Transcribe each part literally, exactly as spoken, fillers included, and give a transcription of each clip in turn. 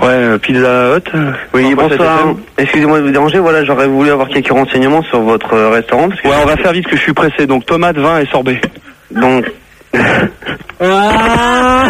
Ouais, euh, Pizza Hut. Oui, bonsoir. Excusez-moi de vous déranger, voilà, j'aurais voulu avoir quelques renseignements sur votre euh, restaurant. Parce que ouais, on va faire vite que je suis pressé, donc tomate, vin et sorbet. Donc... Ah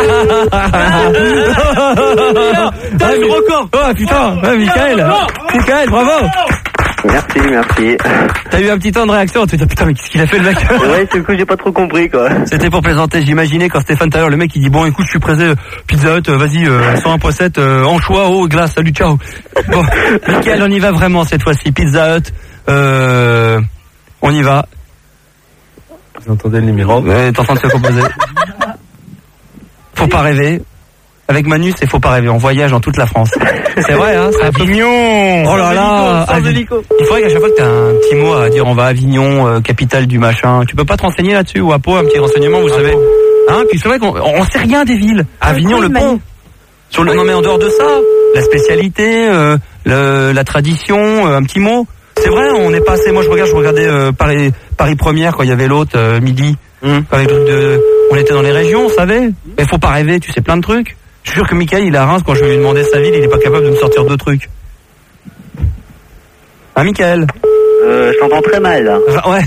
t'as eu le record. Oh putain, ouais, Michael. Michael, bravo. Merci, merci. T'as eu un petit temps de réaction, tu te dis putain mais qu'est-ce qu'il a fait le mec? Ouais, c'est le coup, j'ai pas trop compris quoi. C'était pour plaisanter, j'imaginais quand Stéphane tout à l'heure, le mec il dit bon écoute je suis pressé, Pizza Hut, vas-y, euh, cent un point sept, euh, anchois, eau, glace, salut, ciao. Bon, Michael, on y va vraiment cette fois-ci, Pizza Hut, euh, on y va. Vous entendez le numéro? Ouais, t'es en train de se composer. Faut pas rêver. Avec Manu, c'est faut pas rêver. On voyage dans toute la France. C'est vrai, hein? C'est Avignon. Oh là là. Avi... Il faudrait qu'à chaque fois que t'as un petit mot à dire, on va à Avignon, euh, capitale du machin. Tu peux pas te renseigner là-dessus ou à Pau, un petit renseignement, vous savez? Hein? Puis c'est vrai qu'on on sait rien des villes. Avignon, le pont. Sur le, non mais en dehors de ça, la spécialité, euh, le, la tradition, euh, un petit mot. C'est vrai, on n'est pas assez. Moi, je regarde, je regardais euh, Paris, Paris Première quand il y avait l'autre euh, midi. Mmh. Avec le truc de, on était dans les régions, on savait. Mais faut pas rêver, tu sais plein de trucs. Je suis sûr que Michael, il est à Reims, quand je vais lui demander sa ville, il est pas capable de me sortir deux trucs. Hein, Michael? Euh, je t'entends très mal, là. Ouais.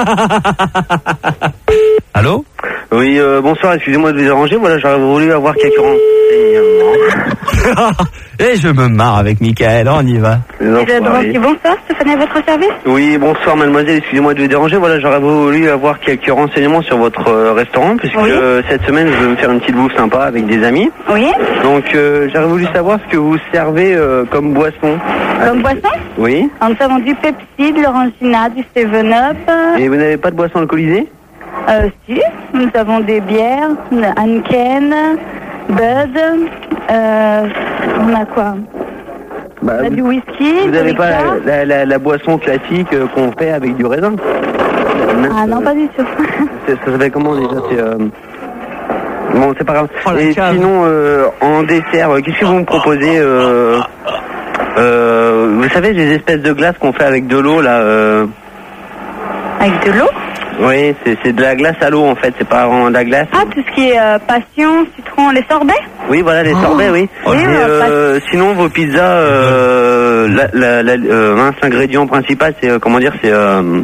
Allô? Oui, euh, bonsoir, excusez-moi de vous déranger, voilà, j'aurais voulu avoir quelques renseignements. Et je me marre avec Michael, on y va. Bonsoir, Stéphanie, à votre service? Oui, bonsoir mademoiselle, excusez-moi de vous déranger, voilà, j'aurais voulu avoir quelques renseignements sur votre euh, restaurant, puisque oui. euh, cette semaine, je vais me faire une petite bouffe sympa avec des amis. Oui. Donc, euh, j'aurais voulu savoir ce que vous servez euh, comme boisson. Comme boisson? Oui. Nous avons du Pepsi, de l'Orangina, du seven up. Et vous n'avez pas de boisson alcoolisée? Euh, si, nous avons des bières, Heineken, Bud, euh, on a quoi? Bah, on a vous, du whisky. Vous n'avez pas la, la, la, la boisson classique euh, qu'on fait avec du raisin? Ah non, pas du tout. Ça s'appelle comment déjà? C'est... Euh... Bon, c'est pas grave. Oh, et cave. sinon, euh, en dessert, euh, qu'est-ce que vous me proposez euh, euh, Vous savez, les espèces de glaces qu'on fait avec de l'eau, là euh... Avec de l'eau? Oui, c'est, c'est de la glace à l'eau, en fait, c'est pas vraiment de la glace. Ah, tout ce qui est euh, passion, citron, les sorbets? Oui, voilà, les oh. sorbets, oui. oui et, euh, sinon, vos pizzas, euh, la, la, la, euh, mince ingrédient principal, c'est, euh, comment dire, c'est... Euh...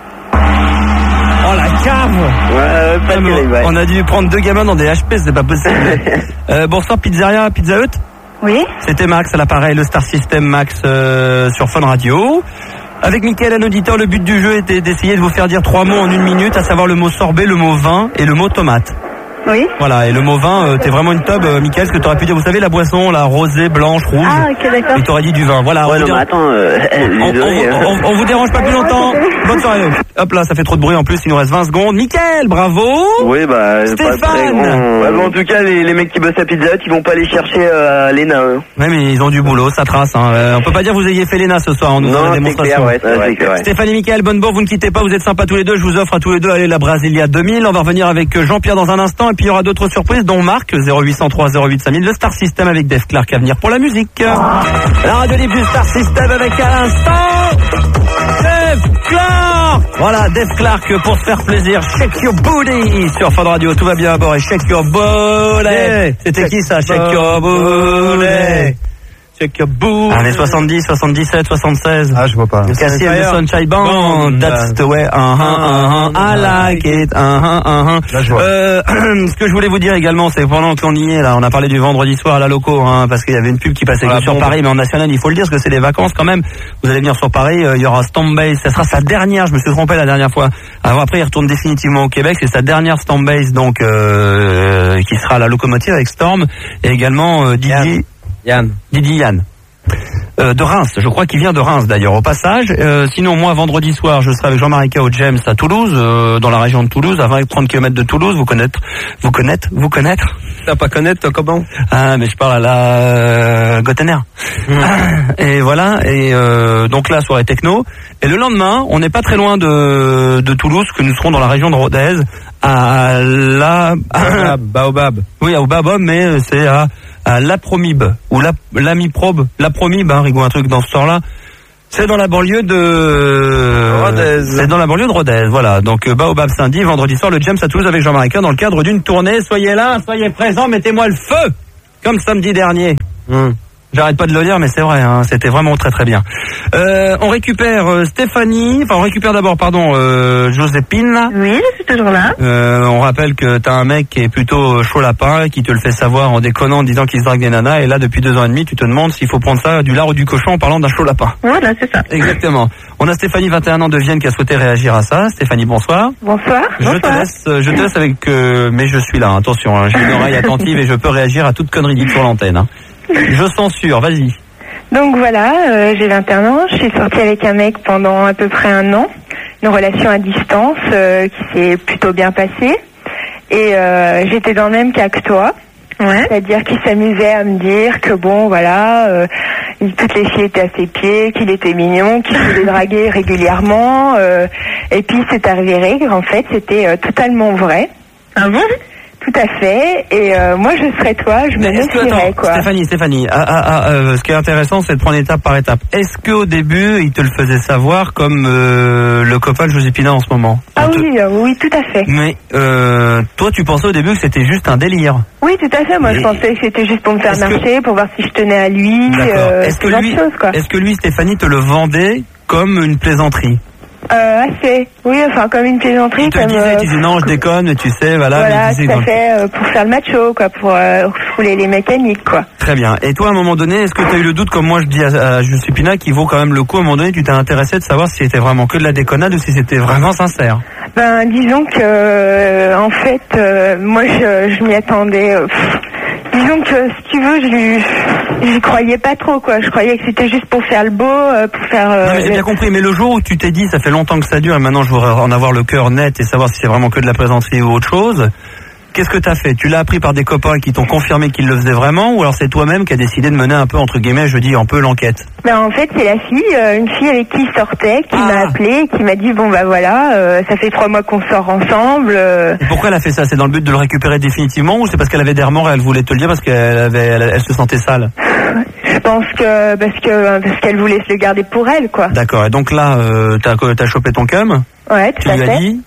Oh la cave! Ouais, pas ah, terrible, ouais. On a dû prendre deux gamins dans des H P, c'est pas possible. euh, bonsoir Pizzeria, Pizza Hut. Oui. C'était Max à l'appareil, le Star System Max euh, sur Fun Radio. Avec Mickaël, un auditeur, le but du jeu était d'essayer de vous faire dire trois mots en une minute, à savoir le mot sorbet, le mot vin et le mot tomate. Oui. Voilà, et le mot vin, euh, t'es vraiment une teub, euh, Mickaël, ce que t'aurais pu dire, vous savez, la boisson, la rosée, blanche, rouge. Ah, ok, d'accord. Et t'aurais dit du vin, voilà. Ouais, on, non, vous mais attends, euh, on, désolé, on, on, on vous dérange pas plus longtemps. Bonne soirée. Hop là, ça fait trop de bruit en plus, il nous reste vingt secondes. Mickaël, bravo. Oui, bah, Stéphane. pas très grand. Ouais, bon, en tout cas, les, les mecs qui bossent à Pizza Hut, ils vont pas aller chercher euh, à l'E N A. Hein. Ouais, mais ils ont du boulot, ça trace. Hein. Euh, on peut pas dire que vous ayez fait l'E N A ce soir, on nous non, a la démonstration. Clair, ouais, c'est vrai, c'est vrai. Stéphane et Mickaël, bonne bourre, vous ne quittez pas, vous êtes sympas tous les deux, je vous offre à tous les deux aller la Brasilia deux mille. On va revenir avec Jean-Pierre dans un instant, et puis il y aura d'autres surprises, dont Marc, zéro huit cent trois zéro huit cinq mille, le Star System avec Def Clark à venir pour la musique. La radio libre du Star System avec à l'instant Def Clark. Voilà, Def Clark pour se faire plaisir. Shake your booty sur Fun Radio, tout va bien à bord et shake your booty. Yeah. C'était qui ça? Shake your booty. Shake your booty. Années soixante-dix, soixante-dix-sept, soixante-seize. Ah, je vois pas. Cassie and the Sunshine Band. That's the way. Uh-huh, uh-huh. I like it. Uh-huh, uh-huh. Là, je vois. Euh, ce que je voulais vous dire également, c'est pendant qu'on y est, là, on a parlé du vendredi soir à la loco, hein, parce qu'il y avait une pub qui passait ah, sur bon, Paris, mais en national, il faut le dire, parce que c'est des vacances quand même. Vous allez venir sur Paris, euh, il y aura Stormbase. Ça sera sa dernière, je me suis trompé la dernière fois. Alors après, il retourne définitivement au Québec. C'est sa dernière Stormbase, donc, euh, qui sera à la locomotive avec Storm. Et également, euh, Didier. Yann. Didier Yann. Euh, de Reims, je crois qu'il vient de Reims d'ailleurs au passage. Euh, sinon moi vendredi soir je serai avec Jean-Marie K. au James à Toulouse, euh, dans la région de Toulouse, à vingt à trente kilomètres de Toulouse. Vous connaître, vous connaître, vous connaître. T'as pas connaître toi comment? Ah mais je parle à la euh, Gottener. Mmh. Et voilà, et euh, donc là soirée techno. Et le lendemain, on n'est pas très loin de, de Toulouse, que nous serons dans la région de Rodez, à la à Baobab. Oui, à Baobab, mais c'est à à l'Apromib ou la l'Amiprobe, l'Apromib, hein, Rigaud, un truc dans ce genre-là. C'est dans la banlieue de Rodez. C'est dans la banlieue de Rodez, voilà. Donc Baobab Saint-Denis, vendredi soir, le James à Toulouse avec Jean-Marie K dans le cadre d'une tournée. Soyez là, soyez présents, mettez-moi le feu, comme samedi dernier. Mmh. J'arrête pas de le lire, mais c'est vrai, hein, c'était vraiment très très bien. Euh, on récupère euh, Stéphanie, enfin on récupère d'abord, pardon, euh, Joséphine. Oui, je suis toujours là. Euh, on rappelle que t'as un mec qui est plutôt chaud lapin, qui te le fait savoir en déconnant, en disant qu'il se drague des nanas, et là depuis deux ans et demi, tu te demandes s'il faut prendre ça du lard ou du cochon en parlant d'un chaud lapin. Voilà, c'est ça. Exactement. On a Stéphanie, vingt et un ans de Vienne, qui a souhaité réagir à ça. Stéphanie, bonsoir. Bonsoir. Je bonsoir. te laisse, je te laisse avec, euh, mais je suis là, attention, hein, j'ai une oreille attentive et je peux réagir à toute connerie dite sur l'antenne. Hein. Je censure, vas-y. Donc voilà, euh, j'ai vingt et un ans, je suis sortie avec un mec pendant à peu près un an, une relation à distance euh, qui s'est plutôt bien passée, et euh, j'étais dans le même cas que toi, ouais. C'est-à-dire qu'il s'amusait à me dire que bon voilà, euh, toutes les filles étaient à ses pieds, qu'il était mignon, qu'il voulait draguer régulièrement, euh, et puis c'est avéré qu'en fait c'était euh, totalement vrai. Ah bon ? Tout à fait, et euh, moi je serais toi, je me méfierais quoi. Stéphanie, Stéphanie, ah, ah, ah, euh, ce qui est intéressant c'est de prendre étape par étape. Est-ce qu'au début il te le faisait savoir comme euh, le copain de Joséphine en ce moment? Ah te... oui, euh, oui, tout à fait. Mais euh, toi tu pensais au début que c'était juste un délire? Oui, tout à fait, moi et... je pensais que c'était juste pour me faire marcher, que... pour voir si je tenais à lui, euh, est-ce que lui, chose, quoi. Est-ce que lui, Stéphanie, te le vendait comme une plaisanterie? Euh, assez. Oui, enfin, comme une plaisanterie. Tu te comme, disais, euh, tu disais non, je déconne, mais tu sais, voilà. Voilà, mais tout à fait, euh, pour faire le macho, quoi, pour euh, rouler les mécaniques, quoi. Très bien. Et toi, à un moment donné, est-ce que tu as eu le doute, comme moi je dis à, à Joséphine, qu'il vaut quand même le coup, à un moment donné, tu t'es intéressé de savoir si c'était vraiment que de la déconnade ou si c'était vraiment sincère? Ben, disons que, euh, en fait, euh, moi, je, je m'y attendais. Euh, pff, disons que, si tu veux, je lui... J'y croyais pas trop, quoi. Je croyais que c'était juste pour faire le beau, euh, pour faire... Euh, non, mais j'ai le... bien compris. Mais le jour où tu t'es dit, ça fait longtemps que ça dure et maintenant je voudrais en avoir le cœur net et savoir si c'est vraiment que de la plaisanterie ou autre chose, qu'est-ce que t'as fait? Tu l'as appris par des copains qui t'ont confirmé qu'ils le faisaient vraiment, ou alors c'est toi-même qui as décidé de mener un peu, entre guillemets, je dis, un peu l'enquête? Ben, en fait, c'est la fille, euh, une fille avec qui il sortait, qui ah. m'a appelé, qui m'a dit, bon, bah voilà, euh, ça fait trois mois qu'on sort ensemble. Euh... Et pourquoi elle a fait ça? C'est dans le but de le récupérer définitivement, ou c'est parce qu'elle avait des remords et elle voulait te le dire parce qu'elle avait, elle, elle se sentait sale? Je pense que parce que parce qu'elle voulait se le garder pour elle, quoi. D'accord. Et donc là, euh, t'as t'as chopé ton cum? Ouais, tout tu à lui fait. As dit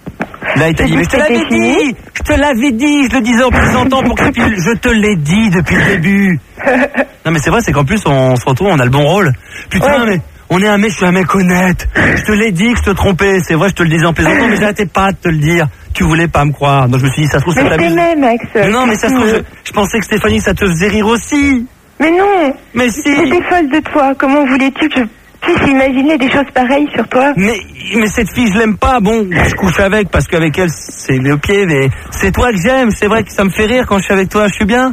Là, il t'a dit, mais je te l'avais dit, je te l'avais dit, je le disais en plaisantant pour que je te l'ai dit depuis le début. Non, mais c'est vrai, c'est qu'en plus, on se retrouve, on a le bon rôle. Putain, ouais. mais on est un mec, je suis un mec honnête. Je te l'ai dit que je te trompais, c'est vrai, je te le disais en plaisantant, mais j'arrêtais pas de te le dire. Tu voulais pas me croire. Donc je me suis dit, ça se trouve, ça t'amuse. Mais Max. Non, mais ça se trouve, je, je pensais que Stéphanie, ça te faisait rire aussi. Mais non. Mais si. J'étais folle de toi. Comment voulais-tu que je puisse imaginer des choses pareilles sur toi? Mais, mais cette fille, je l'aime pas. Bon, je couche avec parce qu'avec elle, c'est le pied, mais c'est toi que j'aime. C'est vrai que ça me fait rire quand je suis avec toi. Je suis bien.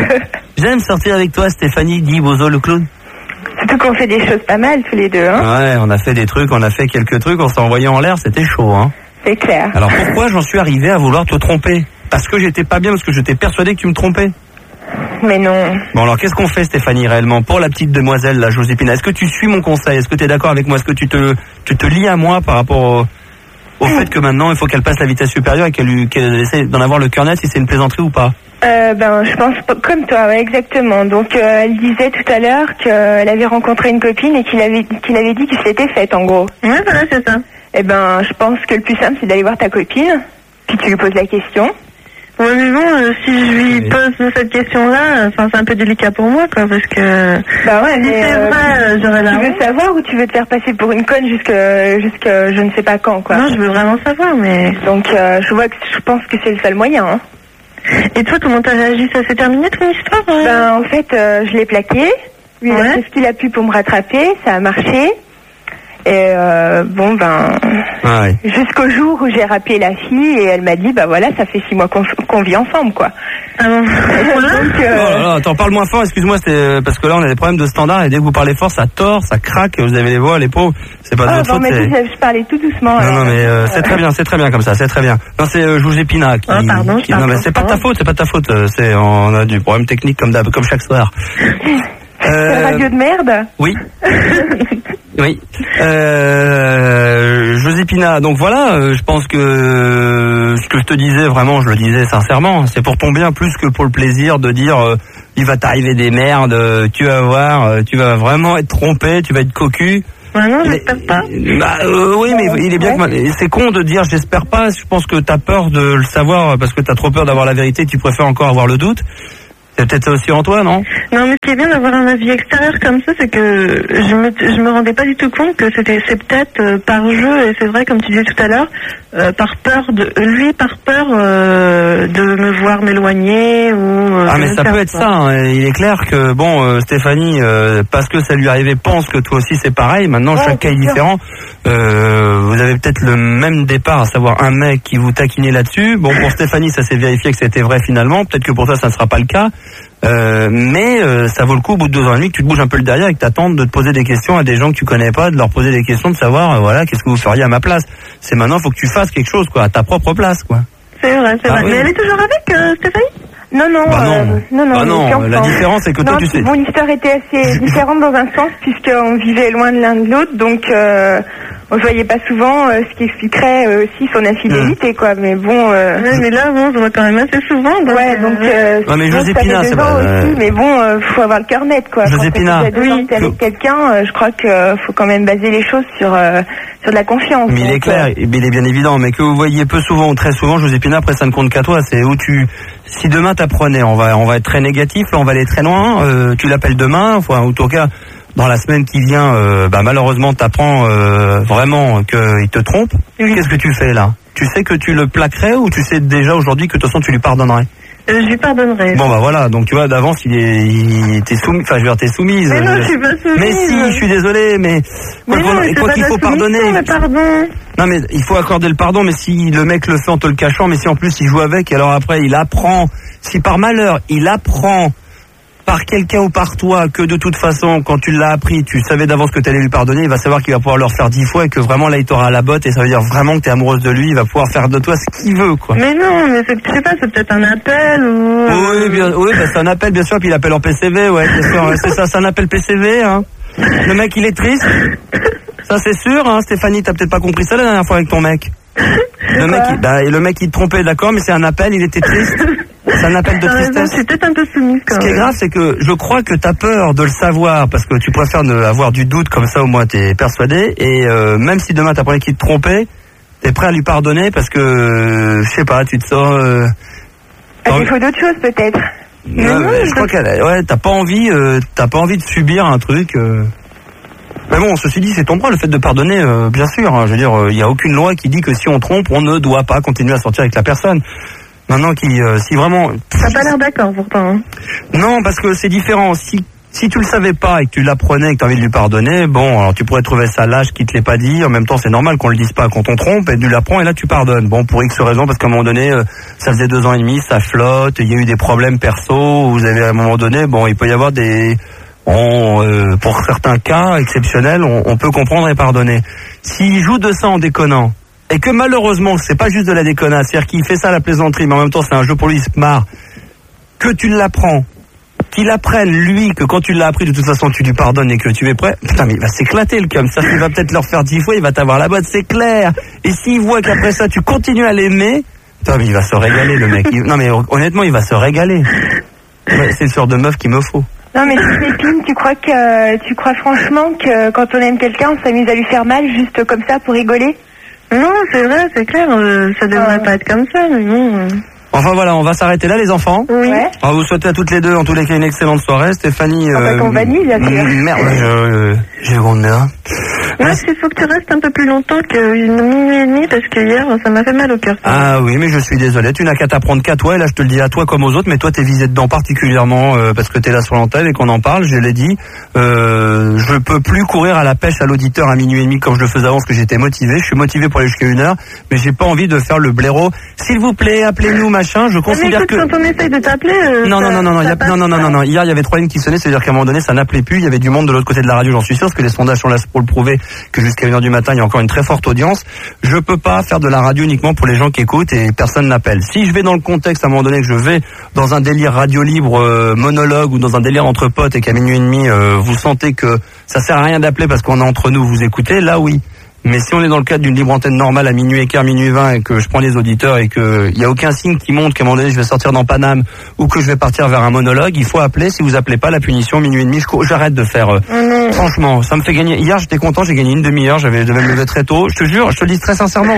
J'aime sortir avec toi, Stéphanie, dit Bozo le clown. Surtout qu'on fait des choses pas mal tous les deux, hein. Ouais, on a fait des trucs, on a fait quelques trucs, on s'est envoyé en l'air, c'était chaud, hein. C'est clair. Alors pourquoi j'en suis arrivé à vouloir te tromper? Parce que j'étais pas bien, parce que j'étais persuadé que tu me trompais. Mais non. Bon alors qu'est-ce qu'on fait, Stéphanie, réellement pour la petite demoiselle, la Joséphine? Est-ce que tu suis mon conseil? Est-ce que tu es d'accord avec moi? Est-ce que tu te, tu te lies à moi par rapport au, au fait que maintenant il faut qu'elle passe la vitesse supérieure et qu'elle, qu'elle essaie d'en avoir le cœur net si c'est une plaisanterie ou pas? Euh, ben, je pense pas, comme toi, ouais, exactement. Donc, euh, elle disait tout à l'heure qu'elle avait rencontré une copine et qu'il avait, qu'il avait dit qu'il se l'était faite, en gros. Ouais, voilà, c'est ça. Eh ben, je pense que le plus simple, c'est d'aller voir ta copine, puis tu lui poses la question. Ouais, mais bon, euh, si je lui oui. pose cette question-là, enfin, c'est un peu délicat pour moi, quoi, parce que... Bah ouais, si mais c'est euh, vrai, euh, j'aurais la... Tu veux savoir ou tu veux te faire passer pour une conne jusqu'à, jusqu'à je ne sais pas quand, quoi? Non, je veux vraiment savoir, mais... Donc, euh, je vois que, je pense que c'est le seul moyen, hein. Et toi, comment t'as réagi? Ça s'est terminé ton histoire? euh... Ben, en fait, euh, je l'ai plaqué. Lui, il a fait ce qu'il a pu pour me rattraper. Ça a marché. Et euh, bon, ben... Ah ouais. Jusqu'au jour où j'ai rappelé la fille et elle m'a dit, bah voilà, ça fait six mois qu'on, qu'on vit ensemble, quoi. Ah bon. Donc, euh... oh là là, attends, parle moins fort, excuse-moi, c'est parce que là, on a des problèmes de standard et dès que vous parlez fort, ça tord, ça craque, vous avez les voix, les pauvres. C'est pas de ah, votre bon, faute. Mais c'est... je parlais tout doucement. Non, alors. non, mais euh, c'est très bien, c'est très bien comme ça, c'est très bien. Non, c'est euh, Joséphine qui... Oh, pardon, qui... Non, mais c'est pas de ta faute, c'est pas de ta faute. C'est, on a du problème technique comme d'hab, comme chaque soir. Euh... C'est radio de merde. Oui. Oui. Euh, Joséphine, donc voilà, euh, je pense que euh, ce que je te disais, vraiment, je le disais sincèrement, c'est pour ton bien plus que pour le plaisir de dire euh, il va t'arriver des merdes, euh, tu vas voir, euh, tu vas vraiment être trompé, tu vas être cocu. Ouais, non, j'espère pas. Bah, euh, oui, mais il est bien que c'est con de dire j'espère pas. Je pense que t'as peur de le savoir parce que t'as trop peur d'avoir la vérité, tu préfères encore avoir le doute. C'est peut-être ça aussi en toi, non? Non, mais ce qui est bien d'avoir un avis extérieur comme ça, c'est que je me, je me rendais pas du tout compte que c'était, c'est peut-être euh, par jeu, et c'est vrai, comme tu disais tout à l'heure, euh, par peur de, lui, par peur euh, de me voir m'éloigner ou. Euh, ah, mais ça peut être ça. Hein. Il est clair que bon, euh, Stéphanie, euh, parce que ça lui arrivait, pense que toi aussi c'est pareil. Maintenant, ouais, chaque cas est différent. Euh, vous avez peut-être le même départ, à savoir un mec qui vous taquinait là-dessus. Bon, pour Stéphanie, ça s'est vérifié que c'était vrai finalement. Peut-être que pour toi, ça ne sera pas le cas. Euh, mais euh, ça vaut le coup au bout de deux ans et demi que tu te bouges un peu le derrière et que tu tentes de te poser des questions à des gens que tu connais pas, de leur poser des questions, de savoir euh, voilà, qu'est-ce que vous feriez à ma place. C'est maintenant, faut que tu fasses quelque chose, quoi, à ta propre place, quoi. C'est vrai, c'est ah, vrai. Oui. Mais elle est toujours avec euh, Stéphanie? Non, non, bah non, euh, non, non, bah non. La différence, c'est que non, toi, tu sais. Mon histoire était assez différente dans un sens, puisqu'on vivait loin de l'un de l'autre, donc euh, on se voyait pas souvent, euh, ce qui expliquerait euh, aussi son infidélité, mmh. quoi. Mais bon. Euh... Ouais, mais là, bon, on se voit quand même assez souvent. Donc, ouais, donc. Euh, non, mais Joséphina, c'est pas. Euh... aussi, mais bon, euh, faut avoir le cœur net, quoi. Joséphina. Quand oui. T'es avec quelqu'un, euh, je crois que euh, faut quand même baser les choses sur euh, sur de la confiance. Mais il est clair, euh... il est bien évident, mais que vous voyez peu souvent ou très souvent, Joséphina, après ça ne compte qu'à toi, c'est où tu. Si demain t'apprenais, on va on va être très négatif, là on va aller très loin. Euh, tu l'appelles demain, enfin, ou en tout cas dans la semaine qui vient, euh, bah malheureusement t'apprends euh, vraiment qu'il te trompe. Oui. Qu'est-ce que tu fais là? Tu sais que tu le plaquerais ou tu sais déjà aujourd'hui que de toute façon tu lui pardonnerais? Euh, je lui pardonnerai. Bon bah voilà, donc tu vois d'avance il est, il t'es soumis, enfin je veux dire t'es soumise. Mais non, je suis pas soumise. Mais si, je suis désolé, mais quoi, mais non, mais quoi qu'il faut pardonner. Mais pardon. Non mais il faut accorder le pardon, mais si le mec le fait en te le cachant, mais si en plus il joue avec, et alors après il apprend, si par malheur il apprend par quelqu'un ou par toi que de toute façon quand tu l'as appris, tu savais d'avance que tu allais lui pardonner, il va savoir qu'il va pouvoir le refaire dix fois et que vraiment là il t'aura à la botte et ça veut dire vraiment que tu es amoureuse de lui, il va pouvoir faire de toi ce qu'il veut, quoi. Mais non, mais c'est, je sais pas, c'est peut-être un appel ou... Oui, bien, oui bah, c'est un appel bien sûr, puis il appelle en P C V, ouais, bien sûr, c'est ça, c'est un appel P C V, hein. Le mec il est triste, ça c'est sûr, hein. Stéphanie, t'as peut-être pas compris ça la dernière fois avec ton mec. Le mec, il, bah, le mec il te trompait, d'accord, mais c'est un appel, il était triste. C'est un appel de tristesse. C'est peut-être un peu soumise quand même. Ce qui est grave, c'est que je crois que t'as peur de le savoir parce que tu préfères ne avoir du doute, comme ça au moins t'es persuadé. Et euh, même si demain t'apprenais qu'il te trompait, t'es prêt à lui pardonner parce que euh, je sais pas, tu te sens. Euh, à défaut d'autre chose peut-être. Non, non, mais je crois qu'elle, ouais, t'as pas envie, euh, t'as pas envie de subir un truc. Euh... Mais bon, ceci dit, c'est ton droit, le fait de pardonner, euh, bien sûr. Hein, je veux dire, il euh, n'y a aucune loi qui dit que si on trompe, on ne doit pas continuer à sortir avec la personne. Maintenant, qui, euh, si vraiment... T'as pas l'air d'accord, pourtant. Hein. Non, parce que c'est différent. Si, si tu le savais pas et que tu l'apprenais et que tu as envie de lui pardonner, bon, alors tu pourrais trouver ça lâche qui te l'ait pas dit. En même temps, c'est normal qu'on le dise pas quand on trompe et tu l'apprends et là, tu pardonnes. Bon, pour X raison, parce qu'à un moment donné, euh, ça faisait deux ans et demi, ça flotte, il y a eu des problèmes perso, vous avez à un moment donné, bon, il peut y avoir des... On, euh, pour certains cas exceptionnels, on, on peut comprendre et pardonner. S'il joue de ça en déconnant, et que malheureusement, c'est pas juste de la déconnade, c'est-à-dire qu'il fait ça à la plaisanterie, mais en même temps, c'est un jeu pour lui, il se marre, que tu l'apprends, qu'il apprenne, lui, que quand tu l'as appris, de toute façon, tu lui pardonnes et que tu es prêt, putain, mais il va s'éclater, le cum. Ça, il va peut-être le refaire dix fois, il va t'avoir la botte, c'est clair. Et s'il voit qu'après ça, tu continues à l'aimer, putain, mais il va se régaler, le mec. Il, non, mais honnêtement, il va se régaler. Ouais, c'est le genre de meuf qu'il me faut. Non mais Cépine, tu crois que tu crois franchement que quand on aime quelqu'un, on s'amuse à lui faire mal juste comme ça pour rigoler? Non, c'est vrai, c'est clair, euh, ça devrait euh... pas être comme ça, mais bon. Euh... Enfin voilà, on va s'arrêter là les enfants. Oui. Ouais. On va vous souhaiter à toutes les deux, en tous les cas, une excellente soirée. Stéphanie... En fait, on vanille, bien sûr. Merde, euh, j'ai le grande merde. Moi, il faut que tu restes un peu plus longtemps qu'une minuit et demi, parce que hier, ça m'a fait mal au cœur. Ah oui, mais je suis désolé, tu n'as qu'à t'apprendre qu'à toi, et là je te le dis à toi comme aux autres, mais toi t'es visé dedans particulièrement, euh, parce que t'es là sur l'antenne et qu'on en parle, je l'ai dit. Euh, je peux plus courir à la pêche à l'auditeur à minuit et demi comme je le faisais avant, parce que j'étais motivé. Je suis motivé pour aller jusqu'à une heure, mais j'ai pas envie de faire le blaireau. S'il vous plaît, appelez-nous, machin, je considère que... Quand on essaye de t'appeler... Euh, non, non, non, non, non, y a... non, non, non, non, non, hier il y avait trois lignes qui sonnaient, c'est-à-dire qu'à un moment donné ça n'appelait plus, il y avait du monde de l'autre côté de la radio, j'en suis sûr, parce que les sondages sont là pour le prouver, que jusqu'à une heure du matin il y a encore une très forte audience. Je peux pas faire de la radio uniquement pour les gens qui écoutent et personne n'appelle. Si je vais dans le contexte à un moment donné, que je vais dans un délire radio libre, euh, monologue ou dans un délire entre potes et qu'à minuit et demi euh, vous sentez que ça sert à rien d'appeler parce qu'on est entre nous, vous écoutez, là oui. Mais si on est dans le cadre d'une libre antenne normale à minuit et quart, minuit vingt et que je prends les auditeurs et que il y a aucun signe qui montre qu'à un moment donné je vais sortir dans Paname ou que je vais partir vers un monologue, il faut appeler. Si vous appelez pas, la punition minuit et demi, je, j'arrête de faire. Euh, mmh. Franchement, ça me fait gagner. Hier j'étais content, j'ai gagné une demi-heure, j'avais devais me lever très tôt. Je te jure, je te le dis très sincèrement.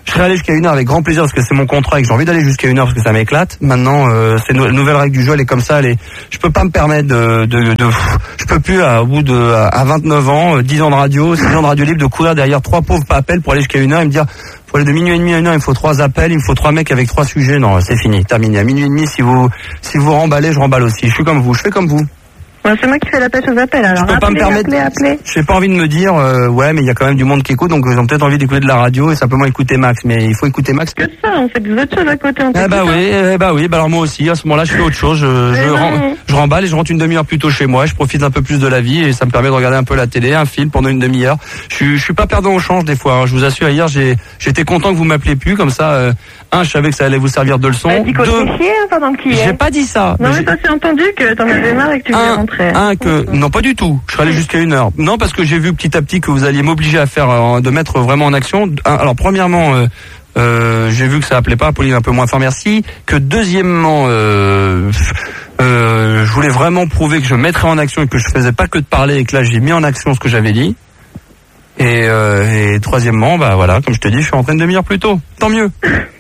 Je serais allé jusqu'à une heure avec grand plaisir parce que c'est mon contrat et que j'ai envie d'aller jusqu'à une heure parce que ça m'éclate. Maintenant, euh, c'est une nouvelle règle du jeu, elle est comme ça. Elle est... Je peux pas me permettre de, de, de, de je peux plus à, au bout de à vingt-neuf ans, dix ans de radio, six ans de radio libre, de courir derrière trois pauvres appels pour aller jusqu'à une heure et me dire pour aller de minuit et demi à une heure, il me faut trois appels, il me faut trois mecs avec trois sujets. Non, c'est fini, terminé. À minuit et demi, si vous si vous remballez, je remballe aussi. Je suis comme vous, je fais comme vous. Ouais, c'est moi qui fais la pêche aux appels, alors je peux appelez, pas me permettre, appelez, appelez. J'ai pas envie de me dire, euh, ouais, mais il y a quand même du monde qui écoute, donc ils ont peut-être envie d'écouter de la radio et simplement écouter Max, mais il faut écouter Max. Que ça, on fait des autres choses à côté. On eh bah oui, eh bah oui, bah alors moi aussi, à ce moment-là, je fais autre chose, je, je, ren, je remballe et je rentre une demi-heure plus tôt chez moi, je profite un peu plus de la vie et ça me permet de regarder un peu la télé, un film pendant une demi-heure. Je suis, je suis pas perdant au change des fois, hein. Je vous assure, hier, j'ai, j'étais content que vous m'appeliez plus, comme ça, euh, un, je savais que ça allait vous servir de leçon. Bah, Deux, chier, hein, pendant qu'il j'ai pas dit ça. Non, mais, mais ça s'est entendu que t'en avais marre et que tu voulais un, rentrer. Un, que, non, pas du tout. Je serais allé jusqu'à une heure. Non, parce que j'ai vu petit à petit que vous alliez m'obliger à faire, euh, de mettre vraiment en action. Alors, premièrement, euh, euh, j'ai vu que ça appelait pas, Pauline un peu moins fort, merci. Que deuxièmement, euh, euh, je voulais vraiment prouver que je mettrais en action et que je faisais pas que de parler et que là, j'ai mis en action ce que j'avais dit. Et, euh, et troisièmement, bah voilà, comme je te dis, je suis en train de demi-heure plus tôt. Tant mieux.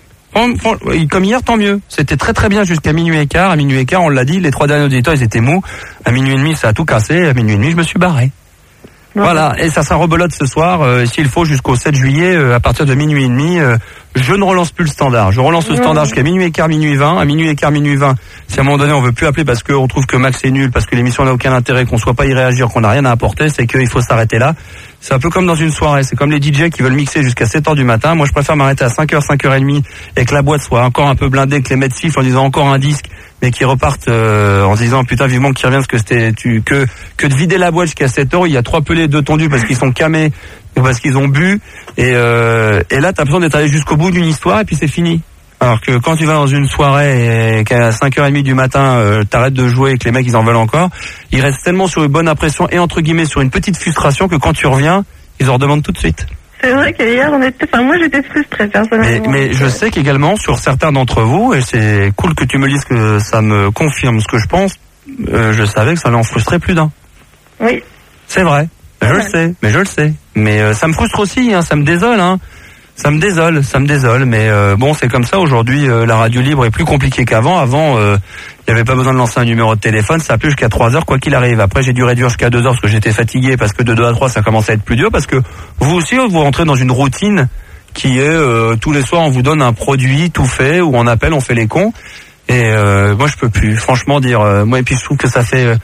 Comme hier, tant mieux. C'était très très bien jusqu'à minuit et quart. À minuit et quart, on l'a dit, les trois derniers auditeurs, ils étaient mous. À minuit et demi, ça a tout cassé. À minuit et demi, je me suis barré. Ouais. Voilà. Et ça, ça rebelote ce soir. Euh, s'il faut, jusqu'au sept juillet, euh, à partir de minuit et demi, euh, je ne relance plus le standard. Je relance le ouais. standard jusqu'à minuit et quart, minuit vingt. À minuit et quart, minuit vingt, si à un moment donné, on veut plus appeler parce qu'on trouve que Max est nul, parce que l'émission n'a aucun intérêt, qu'on soit pas y réagir, qu'on n'a rien à apporter, c'est qu'il faut s'arrêter là. C'est un peu comme dans une soirée, c'est comme les D J qui veulent mixer jusqu'à sept heures du matin. Moi, je préfère m'arrêter à cinq heures, cinq heures trente et que la boîte soit encore un peu blindée, que les mecs sifflent en disant encore un disque, mais qui repartent euh, en se disant putain vivement qu'ils reviennent, parce que c'était tu que que de vider la boîte jusqu'à sept heures, il y a trois pelés, deux tondus parce qu'ils sont camés, parce qu'ils ont bu et euh, et là t'as besoin d'être allé jusqu'au bout d'une histoire et puis c'est fini. Alors que quand tu vas dans une soirée et qu'à cinq heures trente du matin, euh, t'arrêtes de jouer et que les mecs ils en veulent encore, ils restent tellement sur une bonne impression et entre guillemets sur une petite frustration que quand tu reviens, ils en redemandent tout de suite. C'est vrai qu'hier on était, enfin moi j'étais frustrée personnellement. Mais, mais je sais qu'également sur certains d'entre vous, et c'est cool que tu me dises que ça me confirme ce que je pense, euh, je savais que ça allait en frustrer plus d'un. Oui. C'est vrai, je ouais. le sais, mais je le sais. Mais euh, ça me frustre aussi, hein, ça me désole, hein. Ça me désole, ça me désole, mais euh, bon, c'est comme ça. Aujourd'hui, euh, la radio libre est plus compliquée qu'avant. Avant, il euh, n'y avait pas besoin de lancer un numéro de téléphone, ça appelait jusqu'à trois heures, quoi qu'il arrive. Après, j'ai dû réduire jusqu'à deux heures parce que j'étais fatigué, parce que de deux à trois, ça commençait à être plus dur, parce que vous aussi, vous rentrez dans une routine qui est, euh, tous les soirs, on vous donne un produit tout fait, où on appelle, on fait les cons. Et euh, moi, je peux plus, franchement, dire... Euh, moi, et puis je trouve que ça fait... Euh,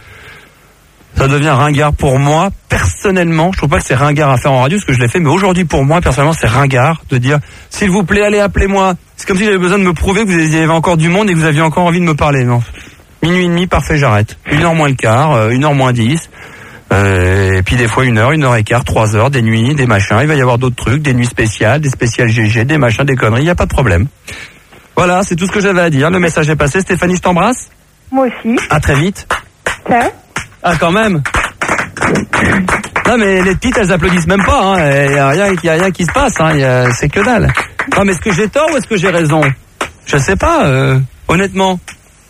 ça devient ringard pour moi, personnellement. Je trouve pas que c'est ringard à faire en radio, parce que je l'ai fait, mais aujourd'hui, pour moi, personnellement, c'est ringard de dire, s'il vous plaît, allez, appelez-moi. C'est comme si j'avais besoin de me prouver que vous aviez encore du monde et que vous aviez encore envie de me parler. Non. Minuit et demi, parfait, j'arrête. Une heure moins le quart, euh, une heure moins dix. Euh, et puis des fois une heure, une heure et quart, trois heures, des nuits, des machins. Il va y avoir d'autres trucs, des nuits spéciales, des spéciales G G, des machins, des conneries. Il n'y a pas de problème. Voilà, c'est tout ce que j'avais à dire. Le message est passé. Stéphanie, je t'embrasse. Moi aussi. À très vite. Ça. Ah, quand même. Non, mais les petites, elles applaudissent même pas. Il hein. n'y a rien, y a rien qui se passe. Hein. Y a, c'est que dalle. Non, mais est-ce que j'ai tort ou est-ce que j'ai raison? Je sais pas, euh, honnêtement.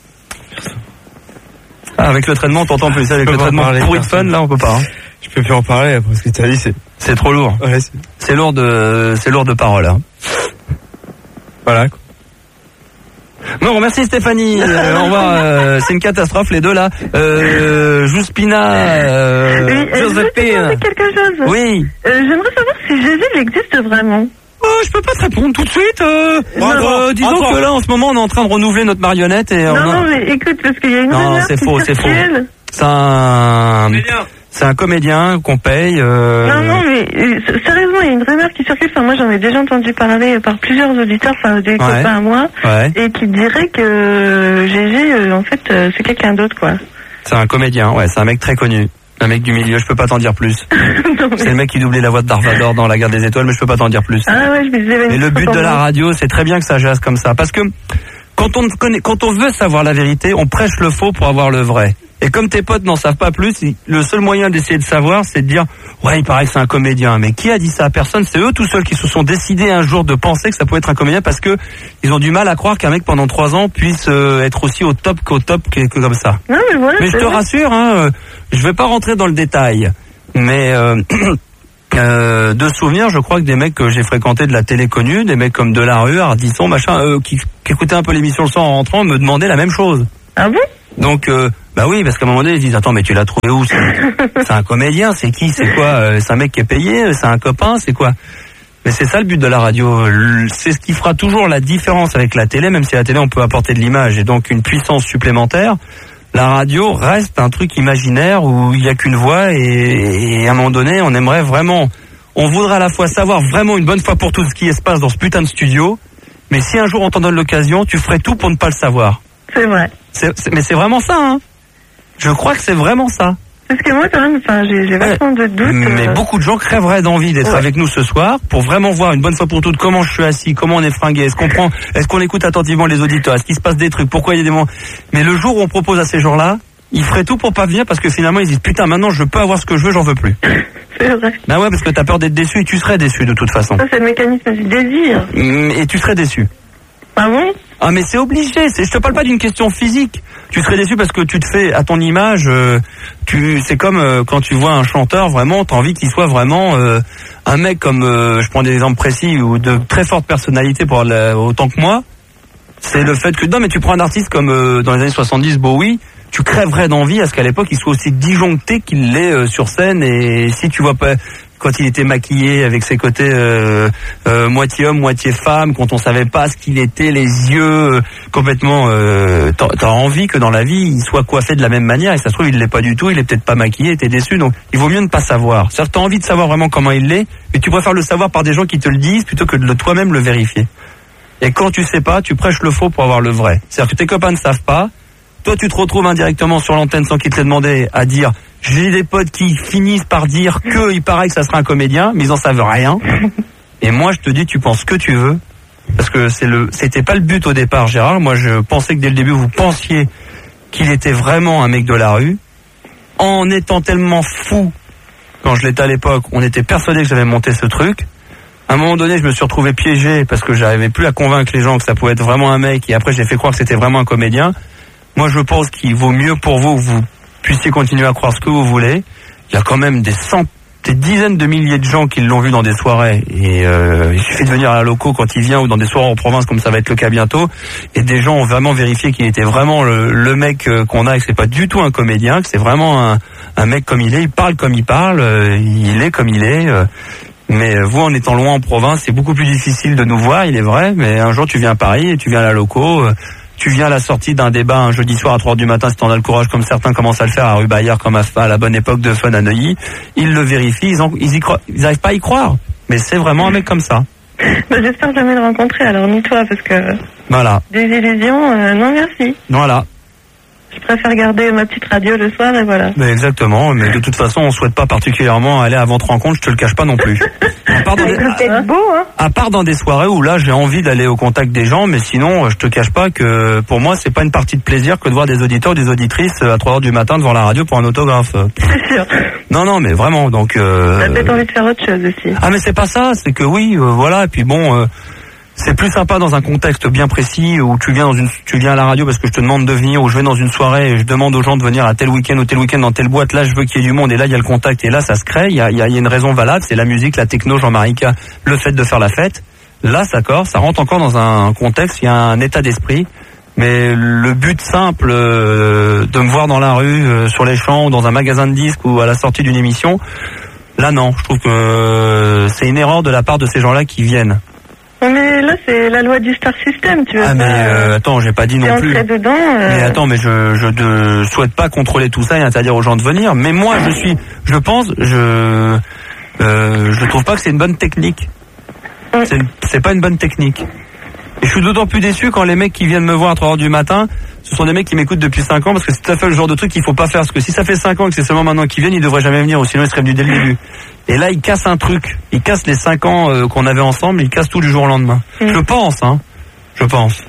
Ah, avec le traitement, on t'entend plus. Avec le traitement pourri de fun, là, on peut pas. Hein. Je peux plus en parler après ce que tu as dit. C'est, c'est trop lourd. Ouais, c'est... c'est lourd de, c'est lourd de paroles. Hein. Voilà, quoi. Non, merci Stéphanie. Euh, on va, euh, c'est une catastrophe les deux là. Euh, Jouspina, euh, oui, Joséphine. quelque chose. Oui. Euh, j'aimerais savoir si Jésus il existe vraiment. Oh, je peux pas te répondre tout de suite. Euh, non, euh, disons attends. que là, en ce moment, on est en train de renouveler notre marionnette et. Non, on a... non, mais écoute, parce qu'il y a une. Non, c'est faux, c'est faux. C'est un. C'est un comédien qu'on paye. Euh... Non, non, mais euh, sérieusement, il y a une rumeur qui circule. Enfin, moi, j'en ai déjà entendu parler par plusieurs auditeurs, enfin des ouais. copains à moi, ouais. et qui diraient que Gégé, euh, en fait, euh, c'est quelqu'un d'autre, quoi. C'est un comédien, ouais, c'est un mec très connu. Un mec du milieu, je peux pas t'en dire plus. non, mais... C'est le mec qui doublait la voix de Darth Vader dans La Guerre des Étoiles, mais je peux pas t'en dire plus. Ah ouais, je me disais. Mais le but de la radio, c'est très bien que ça jase comme ça, parce que quand on connaît, quand on veut savoir la vérité, on prêche le faux pour avoir le vrai. Et comme tes potes n'en savent pas plus, le seul moyen d'essayer de savoir, c'est de dire « Ouais, il paraît que c'est un comédien. » Mais qui a dit ça à personne? C'est eux tout seuls qui se sont décidés un jour de penser que ça pouvait être un comédien parce que ils ont du mal à croire qu'un mec pendant trois ans puisse euh, être aussi au top qu'au top que, que comme ça. Non, mais voilà, mais je te vrai. rassure, hein, euh, je vais pas rentrer dans le détail. Mais euh, Euh, de souvenirs, je crois que des mecs que j'ai fréquentés de la télé connue, des mecs comme Delarue, Ardisson, machin, euh, qui, qui écoutaient un peu l'émission le soir en rentrant, me demandaient la même chose. Ah bon? Donc, euh, bah oui, parce qu'à un moment donné, ils disent, attends, mais tu l'as trouvé où? C'est, c'est un comédien, c'est qui? C'est quoi? euh, C'est un mec qui est payé? C'est un copain? C'est quoi? Mais c'est ça le but de la radio. C'est ce qui fera toujours la différence avec la télé, même si à la télé on peut apporter de l'image et donc une puissance supplémentaire. La radio reste un truc imaginaire où il n'y a qu'une voix et, et à un moment donné, on aimerait vraiment, on voudrait à la fois savoir vraiment une bonne fois pour tout ce qui se passe dans ce putain de studio, mais si un jour on t'en donne l'occasion, tu ferais tout pour ne pas le savoir. C'est vrai. C'est, c'est, mais c'est vraiment ça, hein. Je crois que c'est vraiment ça. Parce que moi, quand même, enfin, j'ai, j'ai vachement de doutes. Mais euh... beaucoup de gens crèveraient d'envie d'être ouais. avec nous ce soir pour vraiment voir une bonne fois pour toutes comment je suis assis, comment on est fringué, est-ce qu'on prend, est-ce qu'on écoute attentivement les auditeurs, est-ce qu'il se passe des trucs, pourquoi il y a des moments. Mais le jour où on propose à ces gens-là, ils feraient tout pour pas venir parce que finalement ils disent putain maintenant je peux avoir ce que je veux, j'en veux plus. C'est vrai. Bah ouais, parce que t'as peur d'être déçu et tu serais déçu de toute façon. Ça c'est le mécanisme du désir. Et tu serais déçu. Ah bon? Ah mais c'est obligé, c'est, je te parle pas d'une question physique. Tu serais déçu parce que tu te fais à ton image, euh, tu, c'est comme euh, quand tu vois un chanteur, vraiment, t'as envie qu'il soit vraiment euh, un mec comme, euh, je prends des exemples précis, ou de très forte personnalité pour la, autant que moi. C'est le fait que, non mais tu prends un artiste comme euh, dans les années soixante-dix, Bowie, tu crèverais d'envie à ce qu'à l'époque il soit aussi disjoncté qu'il l'est euh, sur scène, et si tu vois pas... Quand il était maquillé avec ses côtés euh, euh, moitié homme, moitié femme, quand on savait pas ce qu'il était, les yeux euh, complètement... Euh, t'as, t'as envie que dans la vie, il soit coiffé de la même manière, et ça se trouve, il l'est pas du tout, il est peut-être pas maquillé, t'es déçu, donc il vaut mieux ne pas savoir. C'est-à-dire que t'as envie de savoir vraiment comment il l'est, mais tu préfères le savoir par des gens qui te le disent, plutôt que de toi-même le vérifier. Et quand tu sais pas, tu prêches le faux pour avoir le vrai. C'est-à-dire que tes copains ne savent pas, toi tu te retrouves indirectement sur l'antenne sans qu'ils te l'aient demandé à dire... J'ai des potes qui finissent par dire que il paraît que ça serait un comédien, mais ils en savent rien. Et moi, je te dis, tu penses ce que tu veux, parce que c'est le, c'était pas le but au départ, Gérard. Moi, je pensais que dès le début, vous pensiez qu'il était vraiment un mec de la rue. En étant tellement fou, quand je l'étais à l'époque, on était persuadé que j'avais monté ce truc. À un moment donné, je me suis retrouvé piégé parce que j'arrivais plus à convaincre les gens que ça pouvait être vraiment un mec. Et après, j'ai fait croire que c'était vraiment un comédien. Moi, je pense qu'il vaut mieux pour vous que vous puissiez continuer à croire ce que vous voulez. Il y a quand même des centaines, des dizaines de milliers de gens qui l'ont vu dans des soirées, et euh, il suffit de venir à la loco quand il vient, ou dans des soirées en province comme ça va être le cas bientôt, et des gens ont vraiment vérifié qu'il était vraiment le, le mec qu'on a, et que c'est pas du tout un comédien, que c'est vraiment un, un mec comme il est, il parle comme il parle, euh, il est comme il est, euh, mais vous, en étant loin en province, c'est beaucoup plus difficile de nous voir, il est vrai, mais un jour tu viens à Paris et tu viens à la loco, euh, tu viens à la sortie d'un débat un jeudi soir à trois heures du matin, si t'en as le courage, comme certains commencent à le faire à rue Bayard, comme à, à la bonne époque de Fun à Neuilly. Ils le vérifient, ils, en, ils, y croient, ils arrivent pas à y croire. Mais c'est vraiment un mec comme ça. Bah, j'espère jamais le rencontrer, alors ni toi, parce que... Voilà. Des illusions, euh, non merci. Voilà. Je préfère garder ma petite radio le soir, et voilà. Mais exactement, mais de toute façon, on souhaite pas particulièrement aller à votre rencontre, je te le cache pas non plus. À part dans des, c'est beau, hein. À part dans des soirées où là, j'ai envie d'aller au contact des gens, mais sinon, je te cache pas que pour moi, c'est pas une partie de plaisir que de voir des auditeurs ou des auditrices à trois heures du matin devant la radio pour un autographe. C'est sûr. Non, non, mais vraiment, donc... Euh... T'as peut-être envie de faire autre chose aussi. Ah, mais c'est pas ça, c'est que oui, euh, voilà, et puis bon... Euh... C'est plus sympa dans un contexte bien précis où tu viens dans une, tu viens à la radio parce que je te demande de venir, ou je vais dans une soirée et je demande aux gens de venir à tel week-end ou tel week-end dans telle boîte. Là, je veux qu'il y ait du monde, et là, il y a le contact, et là, ça se crée. Il y a, il y a une raison valable, c'est la musique, la techno, Jean-Marie K, le fait de faire la fête. Là, ça, ça rentre encore dans un contexte, il y a un état d'esprit. Mais le but simple euh, de me voir dans la rue, euh, sur les champs, ou dans un magasin de disques, ou à la sortie d'une émission, là, non. Je trouve que euh, c'est une erreur de la part de ces gens-là qui viennent. Mais là, c'est la loi du star system, tu veux Ah, pas, mais euh, attends, j'ai pas dit non plus. Dedans, euh... Mais attends, mais je je ne souhaite pas contrôler tout ça et interdire aux gens de venir. Mais moi, je suis, je pense, je euh, je trouve pas que c'est une bonne technique. Mm. C'est, c'est pas une bonne technique. Et je suis d'autant plus déçu quand les mecs qui viennent me voir à trois heures du matin, ce sont des mecs qui m'écoutent depuis cinq ans, parce que c'est tout à fait le genre de truc qu'il faut pas faire. Parce que si ça fait cinq ans et que c'est seulement maintenant qu'ils viennent, ils devraient jamais venir, ou sinon ils seraient venus dès le début. Et là, ils cassent un truc. Ils cassent les cinq ans euh, qu'on avait ensemble, ils cassent tout du jour au lendemain. Mmh. Je pense, hein. Je pense.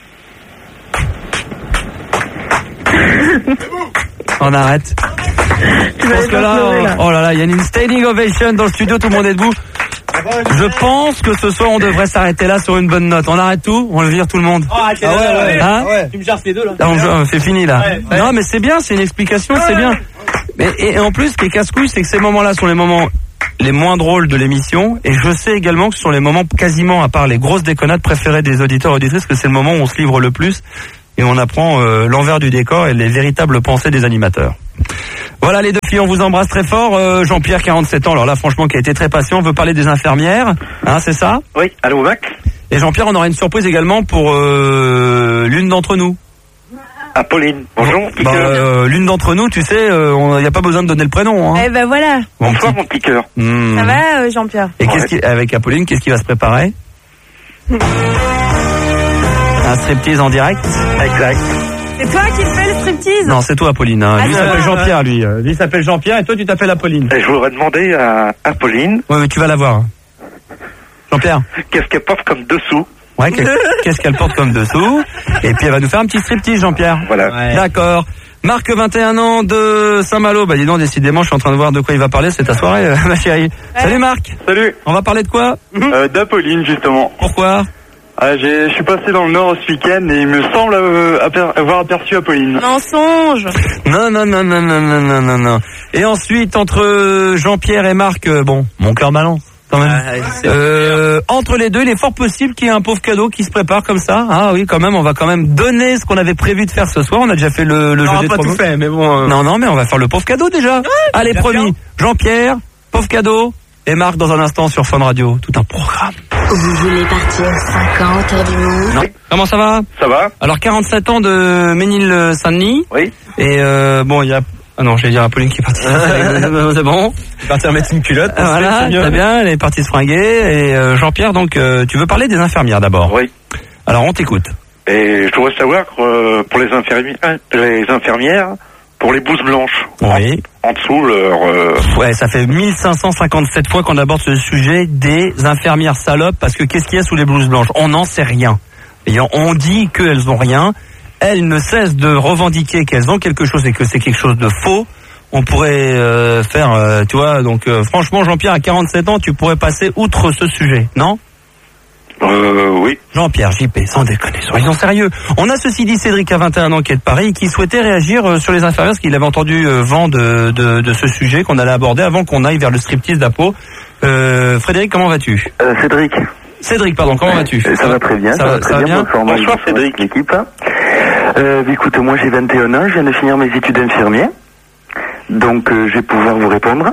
On arrête. Tu Parce que là, oh, là, oh là là, il y a une standing ovation dans le studio, tout le monde est debout. Je pense que ce soir on devrait s'arrêter là sur une bonne note. On arrête tout, on le vire tout le monde. Oh, ah ouais, ouais, hein ouais. Tu me gerces les deux là. Ah, on, c'est fini là. Ouais, ouais. Non mais c'est bien, c'est une explication, ouais, c'est bien. Mais et, et en plus, ce qui est casse-couille, c'est que ces moments-là sont les moments les moins drôles de l'émission, et je sais également que ce sont les moments quasiment, à part les grosses déconnades, préférés des auditeurs et auditrices, que c'est le moment où on se livre le plus et on apprend euh, l'envers du décor et les véritables pensées des animateurs. Voilà les deux filles, on vous embrasse très fort. Euh, Jean-Pierre, quarante-sept ans, alors là franchement qui a été très patient, veut parler des infirmières, hein, c'est ça? Oui, allô Max. Et Jean-Pierre, on aura une surprise également pour euh, l'une d'entre nous. Apolline, bonjour. Bah, euh, l'une d'entre nous, tu sais, il euh, n'y a pas besoin de donner le prénom. Hein. Eh ben voilà. Bonsoir mon petit cœur. Mmh. Ça va euh, Jean-Pierre? Et qu'est-ce qui, avec Apolline, qu'est-ce qui va se préparer? Un striptease en direct? Exact. C'est toi qui fais le striptease? Non, c'est toi Apolline. Hein. Ah, lui s'appelle Jean-Pierre, lui. Lui s'appelle Jean-Pierre et toi tu t'appelles Apolline. Et je voudrais demander à Apolline. Ouais, mais tu vas la voir. Jean-Pierre. Qu'est-ce qu'elle porte comme dessous? Ouais, qu'est-ce qu'elle porte comme dessous? Et puis elle va nous faire un petit striptease, Jean-Pierre. Voilà. Ouais. D'accord. Marc, vingt et un ans, de Saint-Malo. Bah dis donc, décidément, je suis en train de voir de quoi il va parler. C'est ta soirée, euh, ma chérie. Ouais. Salut Marc. Salut. On va parler de quoi? euh, D'Apolline, justement. Pourquoi? Ah, j'ai, je suis passé dans le Nord ce week-end et il me semble euh, aper, avoir aperçu Apolline. Mensonge. Non, non, non, non, non, non, non, non, non. Et ensuite, entre Jean-Pierre et Marc, euh, bon, mon cœur balance. Quand même. Ah, euh, entre les deux, il est fort possible qu'il y ait un pauvre cadeau qui se prépare comme ça. Ah oui, quand même, on va quand même donner ce qu'on avait prévu de faire ce soir. On a déjà fait le, le jeu des pas trois tout fait, mais bon. Euh... Non, non, mais on va faire le pauvre cadeau déjà. Ouais, allez, promis. Jean-Pierre, pauvre cadeau, et Marc dans un instant sur Fun Radio. Tout un programme. Vous voulez partir cinquante heures du monde? Non. Comment ça va? Ça va. Alors quarante-sept ans de Ménil-Saint-Denis. Oui. Et euh, bon, il y a. Ah non, j'allais dire Apolline qui est partie. C'est bon. Elle est partie remettre une culotte. Ah, voilà, très bien, elle est partie se fringuer. Et euh, Jean-Pierre, donc, euh, tu veux parler des infirmières d'abord? Oui. Alors, on t'écoute. Et je voudrais savoir que euh, pour les infirmières, les infirmières, pour les blouses blanches. Oui. En, en dessous, leur... Euh... Ouais, ça fait mille cinq cent cinquante-sept fois qu'on aborde ce sujet des infirmières salopes, parce que qu'est-ce qu'il y a sous les blouses blanches? On n'en sait rien. Et on dit qu'elles ont rien. Elles ne cessent de revendiquer qu'elles ont quelque chose et que c'est quelque chose de faux. On pourrait euh, faire, euh, tu vois, donc euh, franchement, Jean-Pierre, à quarante-sept ans, tu pourrais passer outre ce sujet, non? Euh, oui. Jean-Pierre, J P, sans déconner, soyons sérieux. On a ceci dit Cédric à vingt et un ans qui est de Paris, qui souhaitait réagir euh, sur les infirmières, parce qu'il avait entendu euh, vent de, de, de ce sujet qu'on allait aborder avant qu'on aille vers le striptease d'Apo. Euh, Frédéric, comment vas-tu? euh, Cédric. Cédric, pardon, comment vas-tu? Ça, ça va très bien, ça, ça va très ça bien. bien. Bonsoir, Bonsoir Cédric. L'équipe. Euh, écoute, moi j'ai vingt et un ans, je viens de finir mes études d'infirmier. Donc euh, je vais pouvoir vous répondre.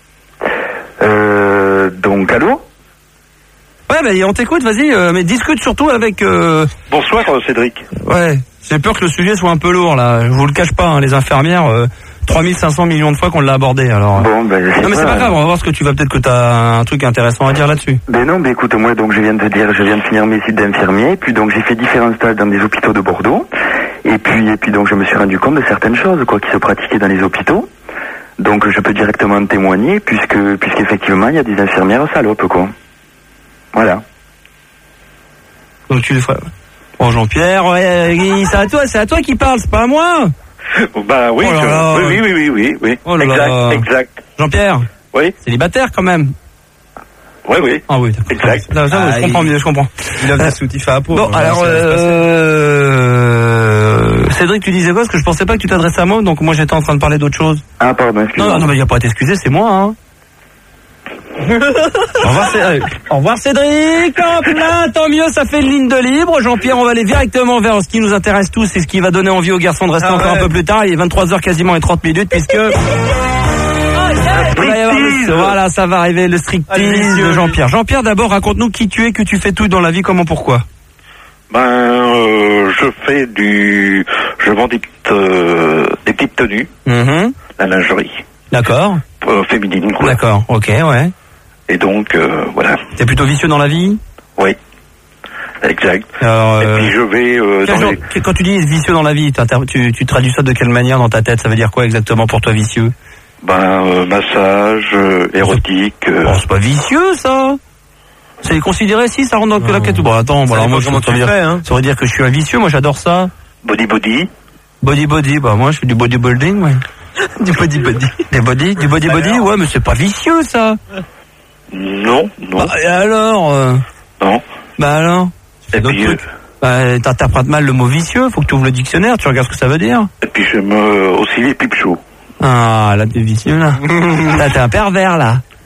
Euh, donc, allô? Ouais, bah, on t'écoute, vas-y, euh, mais discute surtout avec... Euh... Bonsoir Cédric. Ouais, j'ai peur que le sujet soit un peu lourd, là. Je vous le cache pas, hein, les infirmières... Euh... trois mille cinq cents millions de fois qu'on l'a abordé, alors. Bon, ben, non, mais c'est pas grave, on va voir ce que tu vas, peut-être que t'as un truc intéressant à dire là-dessus. Ben non, ben écoute, moi, donc, je viens de dire, je viens de finir mes études d'infirmier, puis donc, j'ai fait différents stages dans des hôpitaux de Bordeaux, et puis, et puis, donc, je me suis rendu compte de certaines choses, quoi, qui se pratiquaient dans les hôpitaux. Donc, je peux directement en témoigner, puisque, puisqu'effectivement, il y a des infirmières salopes, quoi. Voilà. Donc, tu le ferais. Bon, Jean-Pierre, ouais, c'est à toi, c'est à toi qui parle, c'est pas à moi. Bah oui, oh là là. Je... oui, oui, oui, oui, oui, oh là exact, là. exact. Jean-Pierre. Oui. Célibataire quand même. Oui, oui. Ah oui, d'accord. Exact. Non, ça, ah, je comprends il... mieux, je comprends. Il a des soutifs à peau. Bon, alors, euh... Cédric, tu disais quoi? Parce que je pensais pas que tu t'adressais à moi, donc moi j'étais en train de parler d'autre chose. Ah, pardon, excuse-moi. Non, non, mais il n'y a pas à t'excuser, c'est moi, hein. Au revoir, Cédric. Au revoir Cédric. Hop là, tant mieux, ça fait une ligne de libre. Jean-Pierre, on va aller directement vers ce qui nous intéresse tous et ce qui va donner envie aux garçons de rester ah encore ouais. un peu plus tard. Il est vingt-trois heures quasiment et trente minutes puisque... oh, yeah. le... Voilà, ça va arriver, le striptease de Jean-Pierre. Jean-Pierre, d'abord, raconte-nous qui tu es, que tu fais tout dans la vie, comment, pourquoi? Ben, euh, je fais du... Je vends des petites, euh, des petites tenues. Mm-hmm. La lingerie. D'accord. Euh, féminine, quoi. D'accord, ok, ouais. Et donc, euh, voilà. T'es plutôt vicieux dans la vie? Oui. Exact. Alors, euh... Et puis je vais... Euh, dans genre, les... Quand tu dis vicieux dans la vie, tu, tu traduis ça de quelle manière dans ta tête? Ça veut dire quoi exactement pour toi, vicieux? Ben, euh, massage, euh, érotique... Euh... Oh, c'est pas vicieux, ça. C'est considéré si ça rentre dans la catégorie. Bon, attends, voilà, moi, comment tu fais, hein. Ça veut dire que je suis un vicieux, moi j'adore ça. Body body. Body body, bah moi je fais du bodybuilding, ouais. Du body body. Des body, du body body, ouais, mais c'est pas vicieux, ça. Non, non. Bah, et alors euh... Non. Bah alors et puis, euh... bah, t'interprètes mal le mot vicieux, faut que tu ouvres le dictionnaire, tu regardes ce que ça veut dire. Et puis j'aime euh, aussi les pipe chauds. Ah, là t'es vicieux, là. Là t'es un pervers, là.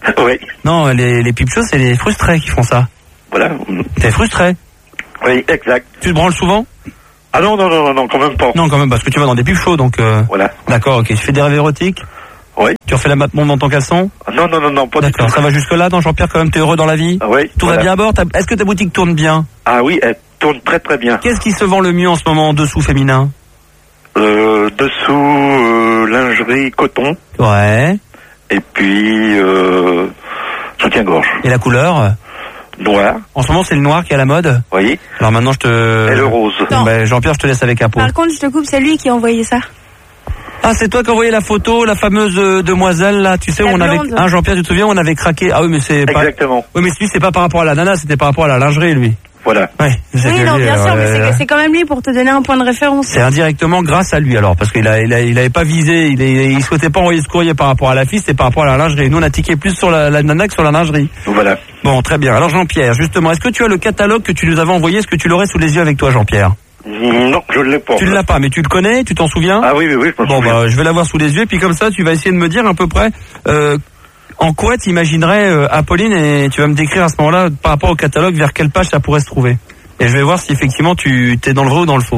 Oui. Non, les, les pipchos, c'est les frustrés qui font ça. Voilà. T'es frustré? Oui, exact. Tu te branles souvent? Ah non, non, non, non, quand même pas. Non, quand même, parce que tu vas dans des pipchos, donc... Euh... Voilà. D'accord, ok. Tu fais des rêves érotiques? Oui. Tu refais la mate-monde dans ton caleçon? Non, non, non, non, pas du tout. D'accord, ça va jusque-là, dans Jean-Pierre, quand même, t'es heureux dans la vie? Ah, oui. Tout voilà. va bien à bord? Est-ce que ta boutique tourne bien? Ah oui, elle tourne très très bien. Qu'est-ce qui se vend le mieux en ce moment en dessous féminin? Euh, dessous, euh, lingerie, coton. Ouais. Et puis, euh, soutien-gorge. Et la couleur? Noir. En ce moment, c'est le noir qui est à la mode? Oui. Alors maintenant, je te... Et le rose. Ben, Jean-Pierre, je te laisse avec Apo. Par contre, je te coupe, c'est lui qui a envoyé ça. Ah, c'est toi qui as envoyé la photo, la fameuse euh, demoiselle, là, tu sais, La où on avait... blonde. Hein, Jean-Pierre, tu te souviens, on avait craqué... Ah oui, mais c'est pas... Exactement. Oui, mais lui, c'est pas par rapport à la nana, c'était par rapport à la lingerie, lui. Voilà. Ouais, c'est Oui, que non, lui, bien alors, sûr, mais euh, c'est- c'est quand même lui pour te donner un point de référence. C'est indirectement grâce à lui, alors, parce qu'il a, il a, il avait pas visé, il, est, il souhaitait pas envoyer ce courrier par rapport à la fille, c'était par rapport à la lingerie. Nous, on a tiqué plus sur la, la nana que sur la lingerie. Voilà. Bon, très bien. Alors, Jean-Pierre, justement, est-ce que tu as le catalogue que tu nous avais envoyé? Est-ce que tu l'aurais sous les yeux avec toi, Jean-Pierre? Non, je ne l'ai pas. Tu ne l'as pas, mais tu le connais, tu t'en souviens? Ah oui, oui, oui, je me Bon, souviens. bah, je vais l'avoir sous les yeux, et puis comme ça, tu vas essayer de me dire à peu près euh, en quoi tu imaginerais euh, Apolline, et tu vas me décrire à ce moment-là, par rapport au catalogue, vers quelle page ça pourrait se trouver. Et je vais voir si effectivement tu t'es dans le vrai ou dans le faux.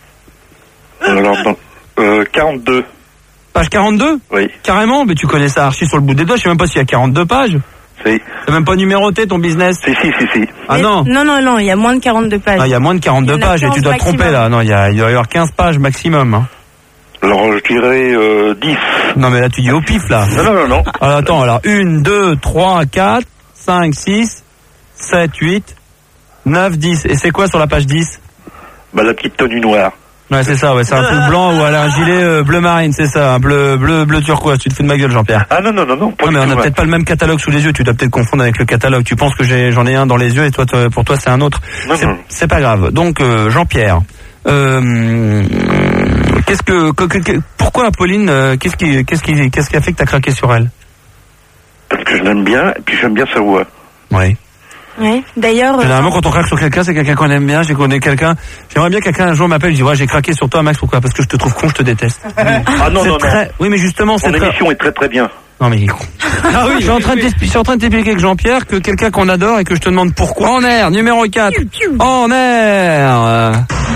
Alors, dans, euh, quarante-deux. Page quarante-deux? Oui. Carrément, mais tu connais ça archi sur le bout des doigts, je sais même pas s'il y a quarante-deux pages. Si. C'est même pas numéroté ton business? Si, si, si, si. Ah Mais- non? Non, non, non, il y a moins de quarante-deux pages. Ah, il y a moins de quarante-deux Il y en a pages, et tu quinze dois te tromper maximum. là. Non, il y, a, il doit y avoir quinze pages maximum. Hein. Alors, je dirais euh, dix. Non, mais là tu dis au pif là. Non, non, non, non. Alors attends, alors une, deux, trois, quatre, cinq, six, sept, huit, neuf, dix. Et c'est quoi sur la page dix? Bah, la petite tenue noire. Ouais, c'est ça, ouais, c'est un truc blanc ou elle a un gilet euh, bleu marine, c'est ça, un bleu, bleu, bleu turquoise. Tu te fous de ma gueule, Jean-Pierre. Ah non, non, non, non. Pas Non, mais du on tout, a ouais. peut-être pas le même catalogue sous les yeux. Tu dois peut-être confondre avec le catalogue. Tu penses que j'ai, j'en ai un dans les yeux et toi, toi pour toi, c'est un autre. Non, C'est- non. C'est pas grave. Donc, euh, Jean-Pierre, euh, qu'est-ce que, que- que- pourquoi Apolline, euh, qu'est-ce qui, qu'est-ce qui, qu'est-ce qui a fait que t'as craqué sur elle? Parce que je l'aime bien, et puis j'aime bien sa voix. Oui. Oui. D'ailleurs, euh, Généralement, quand on craque sur quelqu'un, c'est quelqu'un qu'on aime bien. J'ai connu quelqu'un. J'aimerais bien que quelqu'un un jour m'appelle et dise ouais, j'ai craqué sur toi, Max. Pourquoi? Parce que je te trouve con, je te déteste. Ah non, C'est non, très... non. Oui, mais justement, c'est Mon très... émission est très très bien. Non, mais il est con. Ah oui, je suis en train de t'expliquer- je suis en train de t'expliquer avec Jean-Pierre que quelqu'un qu'on adore et que je te demande pourquoi. En air, numéro quatre. En air.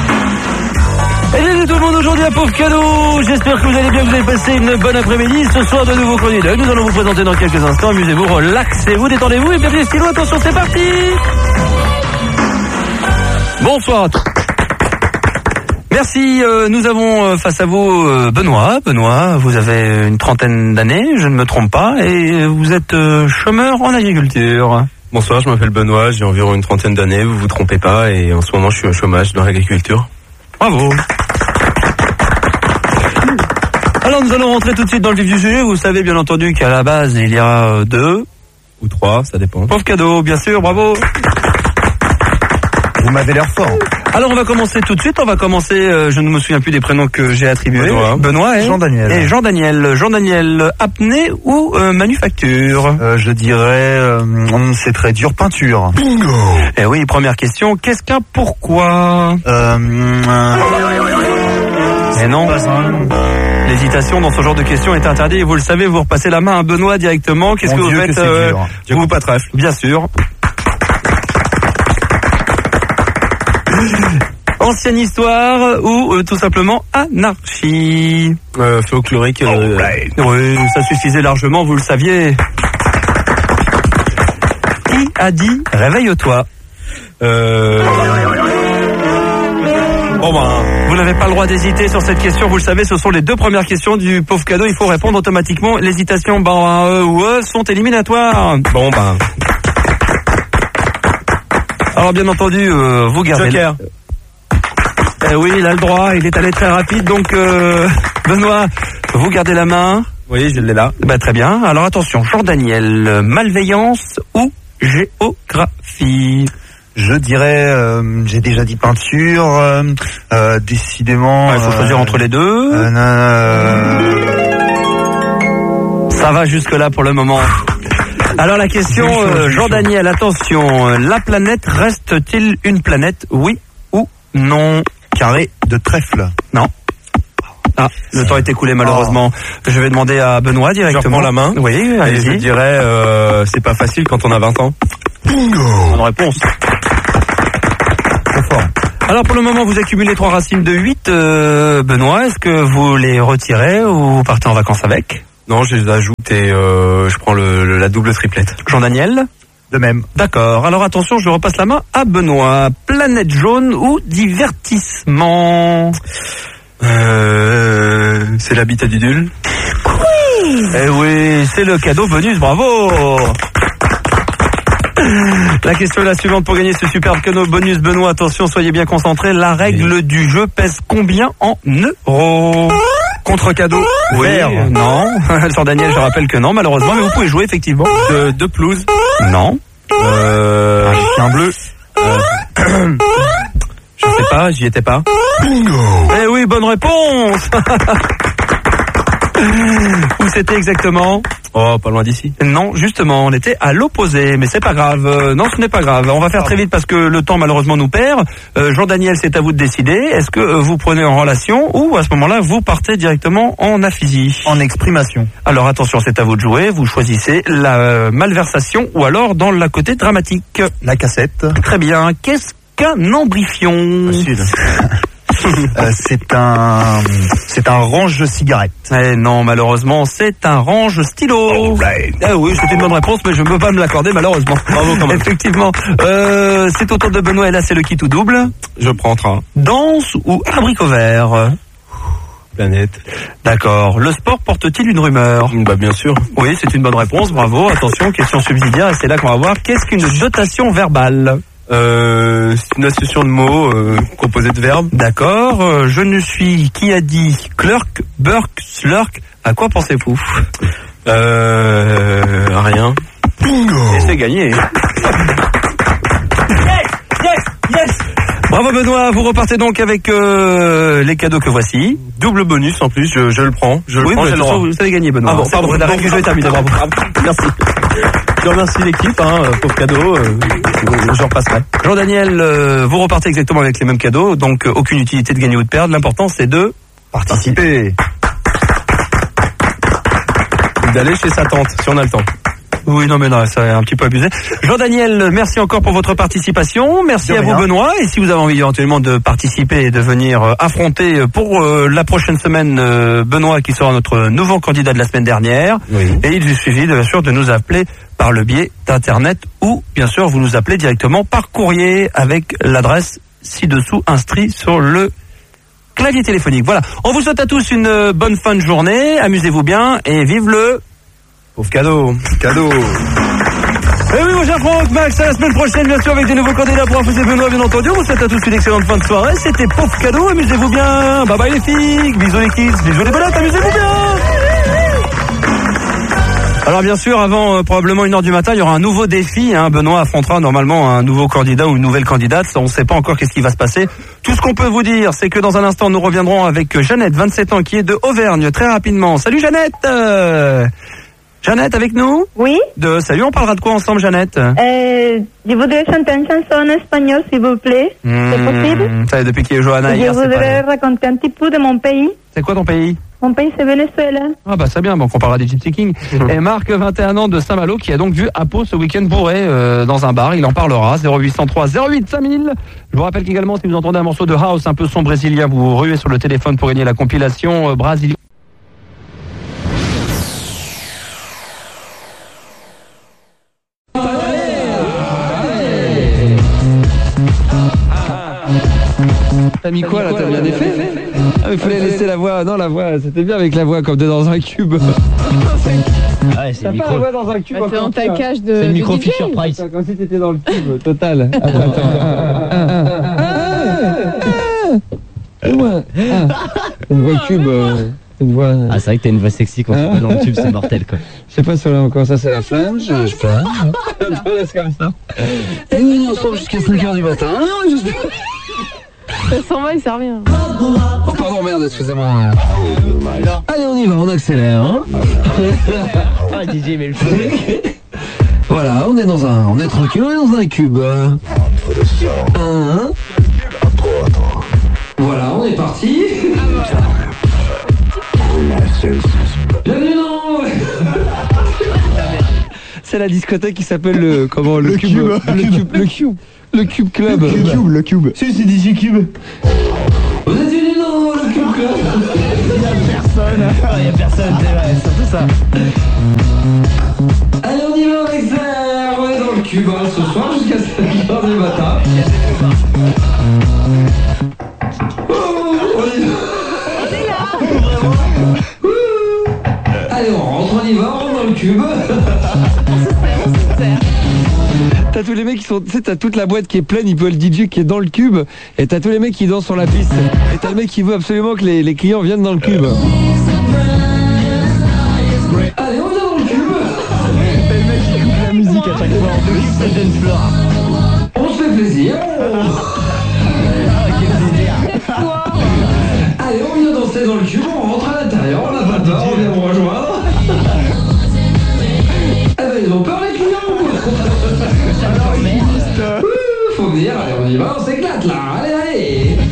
Et bienvenue tout le monde aujourd'hui à Pauvre Cadeau. J'espère que vous allez bien, que vous avez passé une bonne après-midi. Ce soir, de nouveaux candidats. Nous allons vous présenter dans quelques instants. Amusez-vous, relaxez-vous, détendez-vous et bienvenue stylo. Attention, c'est parti. Bonsoir à tous. Merci, euh, nous avons euh, face à vous euh, Benoît. Benoît, vous avez une trentaine d'années, je ne me trompe pas, et vous êtes euh, chômeur en agriculture. Bonsoir, je m'appelle Benoît, j'ai environ une trentaine d'années, vous vous trompez pas, et en ce moment je suis au chômage dans l'agriculture. Bravo. Alors nous allons rentrer tout de suite dans le vif du sujet. Vous savez bien entendu qu'à la base il y a euh, deux Ou trois, ça dépend. Pauvre Cadeau, bien sûr, bravo. Vous m'avez l'air fort. Alors on va commencer tout de suite, on va commencer, euh, je ne me souviens plus des prénoms que j'ai attribués. Benoît. Benoît et Jean-Daniel. Et Jean-Daniel. Jean-Daniel, apnée ou euh, manufacture? Euh, je dirais, euh, c'est très dur, peinture. Bingo. Eh oui, première question, qu'est-ce qu'un pourquoi? Euh, euh, Eh non. L'hésitation dans ce genre de questions est interdite. Et vous le savez, vous repassez la main à Benoît directement. Qu'est-ce Mon que vous Dieu, faites que c'est euh, dur. Du coup, pas de trèfle. Bien sûr. Ancienne histoire ou euh, tout simplement anarchie? Euh, folklorique. Euh, Oui, ça suffisait largement, vous le saviez. Qui a dit réveille-toi? euh, Bon ben, vous n'avez pas le droit d'hésiter sur cette question, vous le savez, ce sont les deux premières questions du pauvre cadeau, il faut répondre automatiquement. L'hésitation, ben, euh, ou euh, sont éliminatoires. bon, ben. Alors bien entendu, euh, vous gardez... Joker. Eh oui, il a le droit, il est allé très rapide, donc euh, Benoît, vous gardez la main. Oui, je l'ai là. Bah, très bien, alors attention, Jean-Daniel, malveillance ou géographie? je dirais, euh, j'ai déjà dit peinture, euh, euh, décidément... Il faut euh, choisir entre les deux. Euh, euh, Ça va jusque-là pour le moment. Alors la question, euh, Jean-Daniel, attention, la planète reste-t-il une planète, oui ou non? carré de trèfle. Non. Ah, le temps est écoulé malheureusement. Oh. Je vais demander à Benoît directement. Je reprends la main. Oui, et je dirais, euh, c'est pas facile quand on a vingt ans. Bonne réponse. Trop fort. Alors pour le moment, vous accumulez trois racines de huit. Euh, Benoît, est-ce que vous les retirez ou vous partez en vacances avec? Non, je les ajoute et euh, je prends le, le, la double triplette. Jean-Daniel? De même. D'accord. Alors attention, je repasse la main à Benoît. Planète jaune ou divertissement? Euh, c'est l'habitat d'Idule. Oui. Eh oui, c'est le cadeau bonus, bravo. La question est la suivante pour gagner ce superbe cadeau bonus. Benoît, attention, soyez bien concentrés. La règle oui. du jeu pèse combien en euros? Contre cadeau. Oui, euh, non. Jean-Daniel, je rappelle que non, malheureusement, mais vous pouvez jouer effectivement. De, de pelouse. Non. Euh, un chien bleu. Euh, je sais pas, j'y étais pas. Bingo. Eh oui, bonne réponse. Où c'était exactement? Oh, pas loin d'ici. Non, justement, on était à l'opposé, mais c'est pas grave. Euh, non, ce n'est pas grave. On va faire très vite parce que le temps malheureusement nous perd. Euh, Jean-Daniel, c'est à vous de décider. Est-ce que euh, vous prenez en relation ou à ce moment-là vous partez directement en aphysie? En exprimation. Alors attention, c'est à vous de jouer. Vous choisissez la euh, malversation ou alors dans la côté dramatique. La cassette. Très bien. Qu'est-ce qu'un ambrifion? Euh, c'est un c'est un range de cigarettes. Eh non, malheureusement, c'est un range stylo. Right. Eh oui, c'était une bonne réponse, mais je ne peux pas me l'accorder, malheureusement. Bravo quand même. Effectivement. Euh, c'est au tour de Benoît, et là, c'est le kit ou double. Je prends train. Danse ou abricot vert? Planète. D'accord. Le sport porte-t-il une rumeur? Bah bien sûr. Oui, c'est une bonne réponse, bravo. Attention, question subsidiaire, et c'est là qu'on va voir. Qu'est-ce qu'une dotation verbale? Euh, c'est une association de mots euh, composée de verbes. D'accord. Euh, je ne suis qui a dit clerk, burk, slurk. À quoi pensez-vous? Euh, rien. Bingo. Et c'est gagné. Yes, yes, yes. Bravo Benoît, vous repartez donc avec euh, les cadeaux que voici. Double bonus en plus, je, je le prends. Je oui, le prends, bah, vous, vous avez gagné Benoît. Ah bon, pardon, bon, l'arrêt que je vais terminer. Bravo. Merci. Je remercie l'équipe hein, pour le cadeau. Euh, je repasserai. Jean-Daniel, euh, vous repartez exactement avec les mêmes cadeaux, donc euh, aucune utilité de gagner ou de perdre. L'important c'est de participer. D'aller chez sa tante, si on a le temps. Oui, non, mais non, ça est un petit peu abusé. Jean-Daniel, merci encore pour votre participation. Merci à vous, Benoît. Et si vous avez envie éventuellement de participer et de venir euh, affronter pour euh, la prochaine semaine euh, Benoît, qui sera notre nouveau candidat de la semaine dernière. Oui. Et il vous suffit, bien sûr, de nous appeler par le biais d'Internet ou, bien sûr, vous nous appelez directement par courrier avec l'adresse ci-dessous inscrite sur le clavier téléphonique. Voilà. On vous souhaite à tous une bonne fin de journée. Amusez-vous bien et vive le... Pauvre cadeau. Cadeau. Et oui, mon cher Franck, Max, à la semaine prochaine, bien sûr, avec des nouveaux candidats pour Infos et Benoît, bien entendu. On vous souhaite à tous une excellente fin de soirée. C'était Pauvre Cadeau, amusez-vous bien. Bye bye les filles, bisous les kids, bisous les bolottes, amusez-vous bien. Alors bien sûr, avant euh, probablement une heure du matin, il y aura un nouveau défi. Hein. Benoît affrontera normalement un nouveau candidat ou une nouvelle candidate. On ne sait pas encore qu'est-ce qui va se passer. Tout ce qu'on peut vous dire, c'est que dans un instant, nous reviendrons avec Jeannette, vingt-sept ans, qui est de Auvergne, très rapidement. Salut Jeannette. euh... Jeannette, avec nous? Oui. De salut, on parlera de quoi ensemble, Jeannette? euh, Je voudrais chanter une chanson en espagnol, s'il vous plaît. Mmh, c'est possible? Ça, depuis qu'il y a Johanna Je hier, voudrais pas... raconter un petit peu de mon pays. C'est quoi ton pays? Mon pays, c'est Venezuela. Ah bah c'est bien, donc on parlera des Gypsy Kings. Mmh. Et Marc, vingt et un ans, de Saint-Malo, qui a donc vu Apo ce week-end bourré euh, dans un bar. Il en parlera, zéro huit cent trois zéro huit cinq mille. Je vous rappelle qu'également, si vous entendez un morceau de house un peu son brésilien, vous ruez sur le téléphone pour gagner la compilation euh, brésilienne. T'as mis quoi là? T'as mis un effet? Ah mais fallait laisser la voix. Non, la voix, c'était bien avec la voix comme t'es dans un cube. Ah ouais, c'est le micro. Pas la voix dans un cube. Bah, t'es dans ta cage de. C'est le micro de Fisher Price. Comme si t'étais dans le cube total. Attends, attends. Une voix cube. Une voix. Ah, c'est vrai que t'as une voix sexy quand tu vas dans le tube, c'est mortel quoi. Je sais pas si on a encore ça, c'est la flamme. Je sais pas. On laisse comme ça. Et nous, on est ensemble jusqu'à cinq heures du matin. Ça s'en va, il sert rien. Oh pardon, merde, excusez-moi. Allez, on y va, on accélère. Hein. Ah, D J, mais le feu. Voilà, on est dans un, on est tranquille, on est dans un cube. Un. Voilà, on est parti. Bienvenue dans... C'est la discothèque qui s'appelle le comment le, Le cube, cube. le cube le cube le cube club. Le cube, le cube. Si c'est D J Cube. Vous êtes unis dans le Cube Club. Il y a personne. Il y a personne, c'est vrai, c'est surtout ça. Allez, on y va avec ça. On est dans le Cube hein, ce soir jusqu'à sept heures du matin. Oh, on y va. On est là. Allez, on rentre, on y va, on rentre dans le Cube. On se sert, on se sert. T'as tous les mecs qui sont, tu sais, t'as toute la boîte qui est pleine, il peut le D J qui est dans le cube, et t'as tous les mecs qui dansent sur la piste. Et t'as le mec qui veut absolument que les, les clients viennent dans le cube. Allez, on vient dans le Cube. Et le mec qui coupe la musique à chaque fois. Le cube, c'est dance floor. On se fait plaisir. Allez, on vient danser dans le Cube, on rentre à l'intérieur, on n'a pas peur, on vient vous rejoindre. Eh ben, ils ont peur les clients. Faut venir, allez, on y va, on s'éclate là, allez, allez.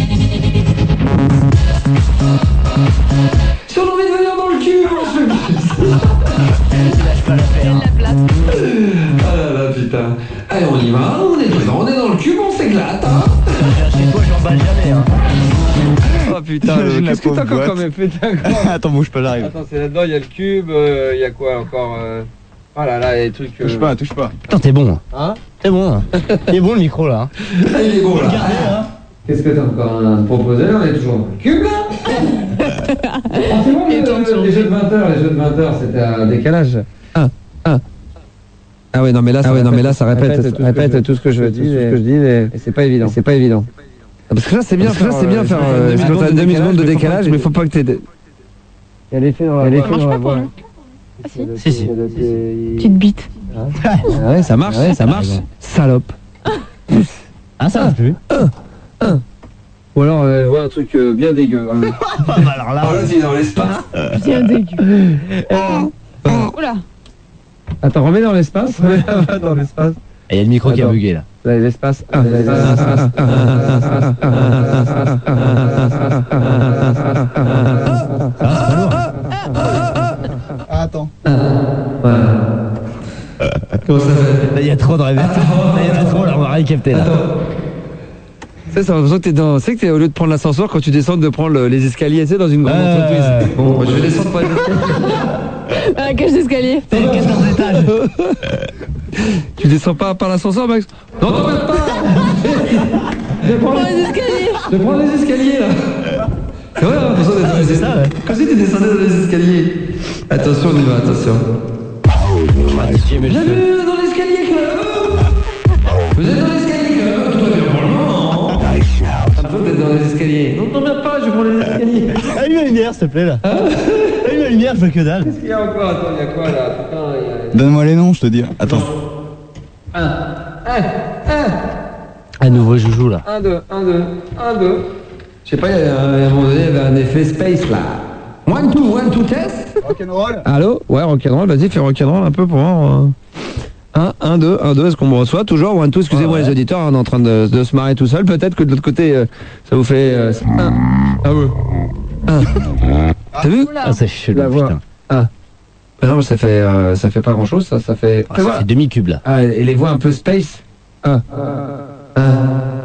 Si on a envie de venir dans le Cube, on se fait plaisir. Lâche pas l'affaire. La place. Ah là là, putain. Allez, on y va, on est dedans, on est dans le Cube, on s'éclate, hein. Chez toi, j'en bats jamais, hein. Oh putain, le- qu'est-ce que t'as encore comme effet? Attends, bouge pas, j'arrive. Attends, c'est là-dedans, il y a le cube, il y a quoi encore euh... Oh là là, il y a des trucs... euh, Touche pas, touche pas. Putain, t'es bon. Hein? T'es bon. hein. Il est bon le micro là. Ah, il est bon là. hein. Qu'est-ce que t'as encore à me proposer là? On est toujours dans le Cube là. Ah, c'est bon, Et le- donc, le- les jeux de vingt heures, les jeux de vingt heures, c'était à décalage. Ah, ah. Ah ouais, non mais là, ça, ah ouais, non, mais là, ça répète, répète, tout, répète tout ce que je dis, et, ce que je dis et, et c'est pas évident. C'est pas évident. Parce que là, c'est bien, parce que là, c'est bien faire euh, quand t'as une demi-seconde de décalage, mais faut pas que t'aies... Il y a l'effet dans la voix. Ça marche pas pour nous. Ah si. Si, si. Petite bite. Ah ouais, ça marche, ouais, ça marche. Salope. Ah, ça marche plus. Ou alors, euh, ouais, un truc euh, bien dégueu. Hein. Alors là, Vas-y, dans l'espace. Bien dégueu. Oula. Attends, remets dans l'espace. Remets dans l'espace. il y a le micro qui a Attends. bugué là. Là, l'espace. Ah, l'espace. Attends. Comment ça fait? Là, il y a trop de réverb. Là, il y en a trop, là, on va rien capter là. Tu sais, ça a l'impression que t'es dans. Tu sais que t'es au lieu de prendre l'ascenseur, quand tu descends, de prendre le- les escaliers, tu sais, dans une grande Ouais, entreprise. ouais, ouais. Bon, moi, je vais descendre par les escaliers. À la cage d'escalier. C'est le quatorze étages. Tu descends pas par l'ascenseur, Max? Non, t'embête pas. Je prends Prends les escaliers. Je prends les escaliers là. C'est vrai, hein, attention d'être dans les escaliers. Comme si tu descendais dans les escaliers. Attention, on y va, attention. Bienvenue dans l'escalier club. Vous êtes dans l'escalier club. Tout va bien pour le moment. T'as besoin d'être dans les escaliers. Non, t'emmerde pas, je prends les escaliers. Allume la lumière, s'il te plaît là. Allume la lumière, je vois que dalle. Qu'est-ce qu'il y a encore? Attends, il y a quoi là? Putain, il y a. Donne-moi les noms, je te dis. Attends. Un, un, un. Un nouveau joujou là. Un, deux, un, deux, un, deux. Je sais pas, il y a un, à un moment donné, il y avait un effet space là. One, two, one, two, test. Rock'n'roll. Allô? Ouais, rock'n'roll, vas-y, fais rock'n'roll un peu pour voir. euh. Un, un, deux, un, deux, est-ce qu'on me reçoit? Toujours, one, two, excusez-moi les auditeurs, on est en train de, de se marrer tout seul. Peut-être que de l'autre côté, euh, ça vous fait. Euh, un. Ah ouais. Un. T'as vu? Oula. Ah, c'est chelou, La voix. putain. Un. Bah non, mais ça fait, euh, ça fait pas grand chose, ça, ça fait. Ah, ça fait demi-cube là. Ah, et les voix un peu space. Un. Un.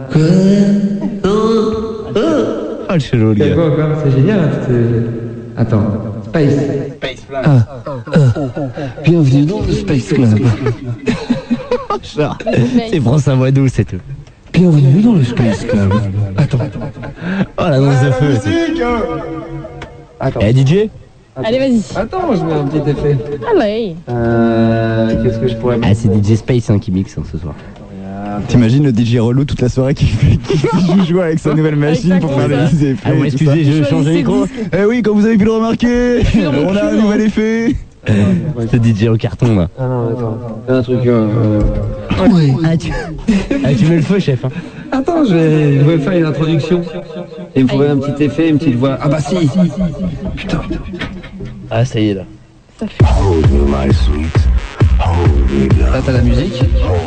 Oh le chelou Il y a le quoi gars. encore? C'est génial. hein, c'est- Attends. Space. Space Flash. Un. Un. Bienvenue dans le Space Club. Genre, c'est prends sa voix douce et tout. Bienvenue dans le Space Club. Attends. Oh la danse de feu. c'est- Attends. Eh D J. Allez, vas-y. Attends, je mets un petit effet. Allez. Euh, qu'est-ce que je pourrais Ah, mettre? c'est D J Space hein, qui mixe hein, ce soir. T'imagines le D J relou toute la soirée qui fait qui joue avec sa nouvelle machine Avec sa pour faire console. les effets. Ah bon, et tout excusez, je change de micro. ça. Eh oui, comme vous avez pu le remarquer, on a un nouvel effet. C'est D J au carton là. Ah non, attends. Un truc. Euh, euh... Ah, tu... ah, tu mets le feu, chef. Hein. Attends, je vais, je vais faire une introduction. Il me faudrait un petit effet, une petite voix. Ah bah si. Putain. Ah, ça y est là. Ça fait. Là, t'as la musique.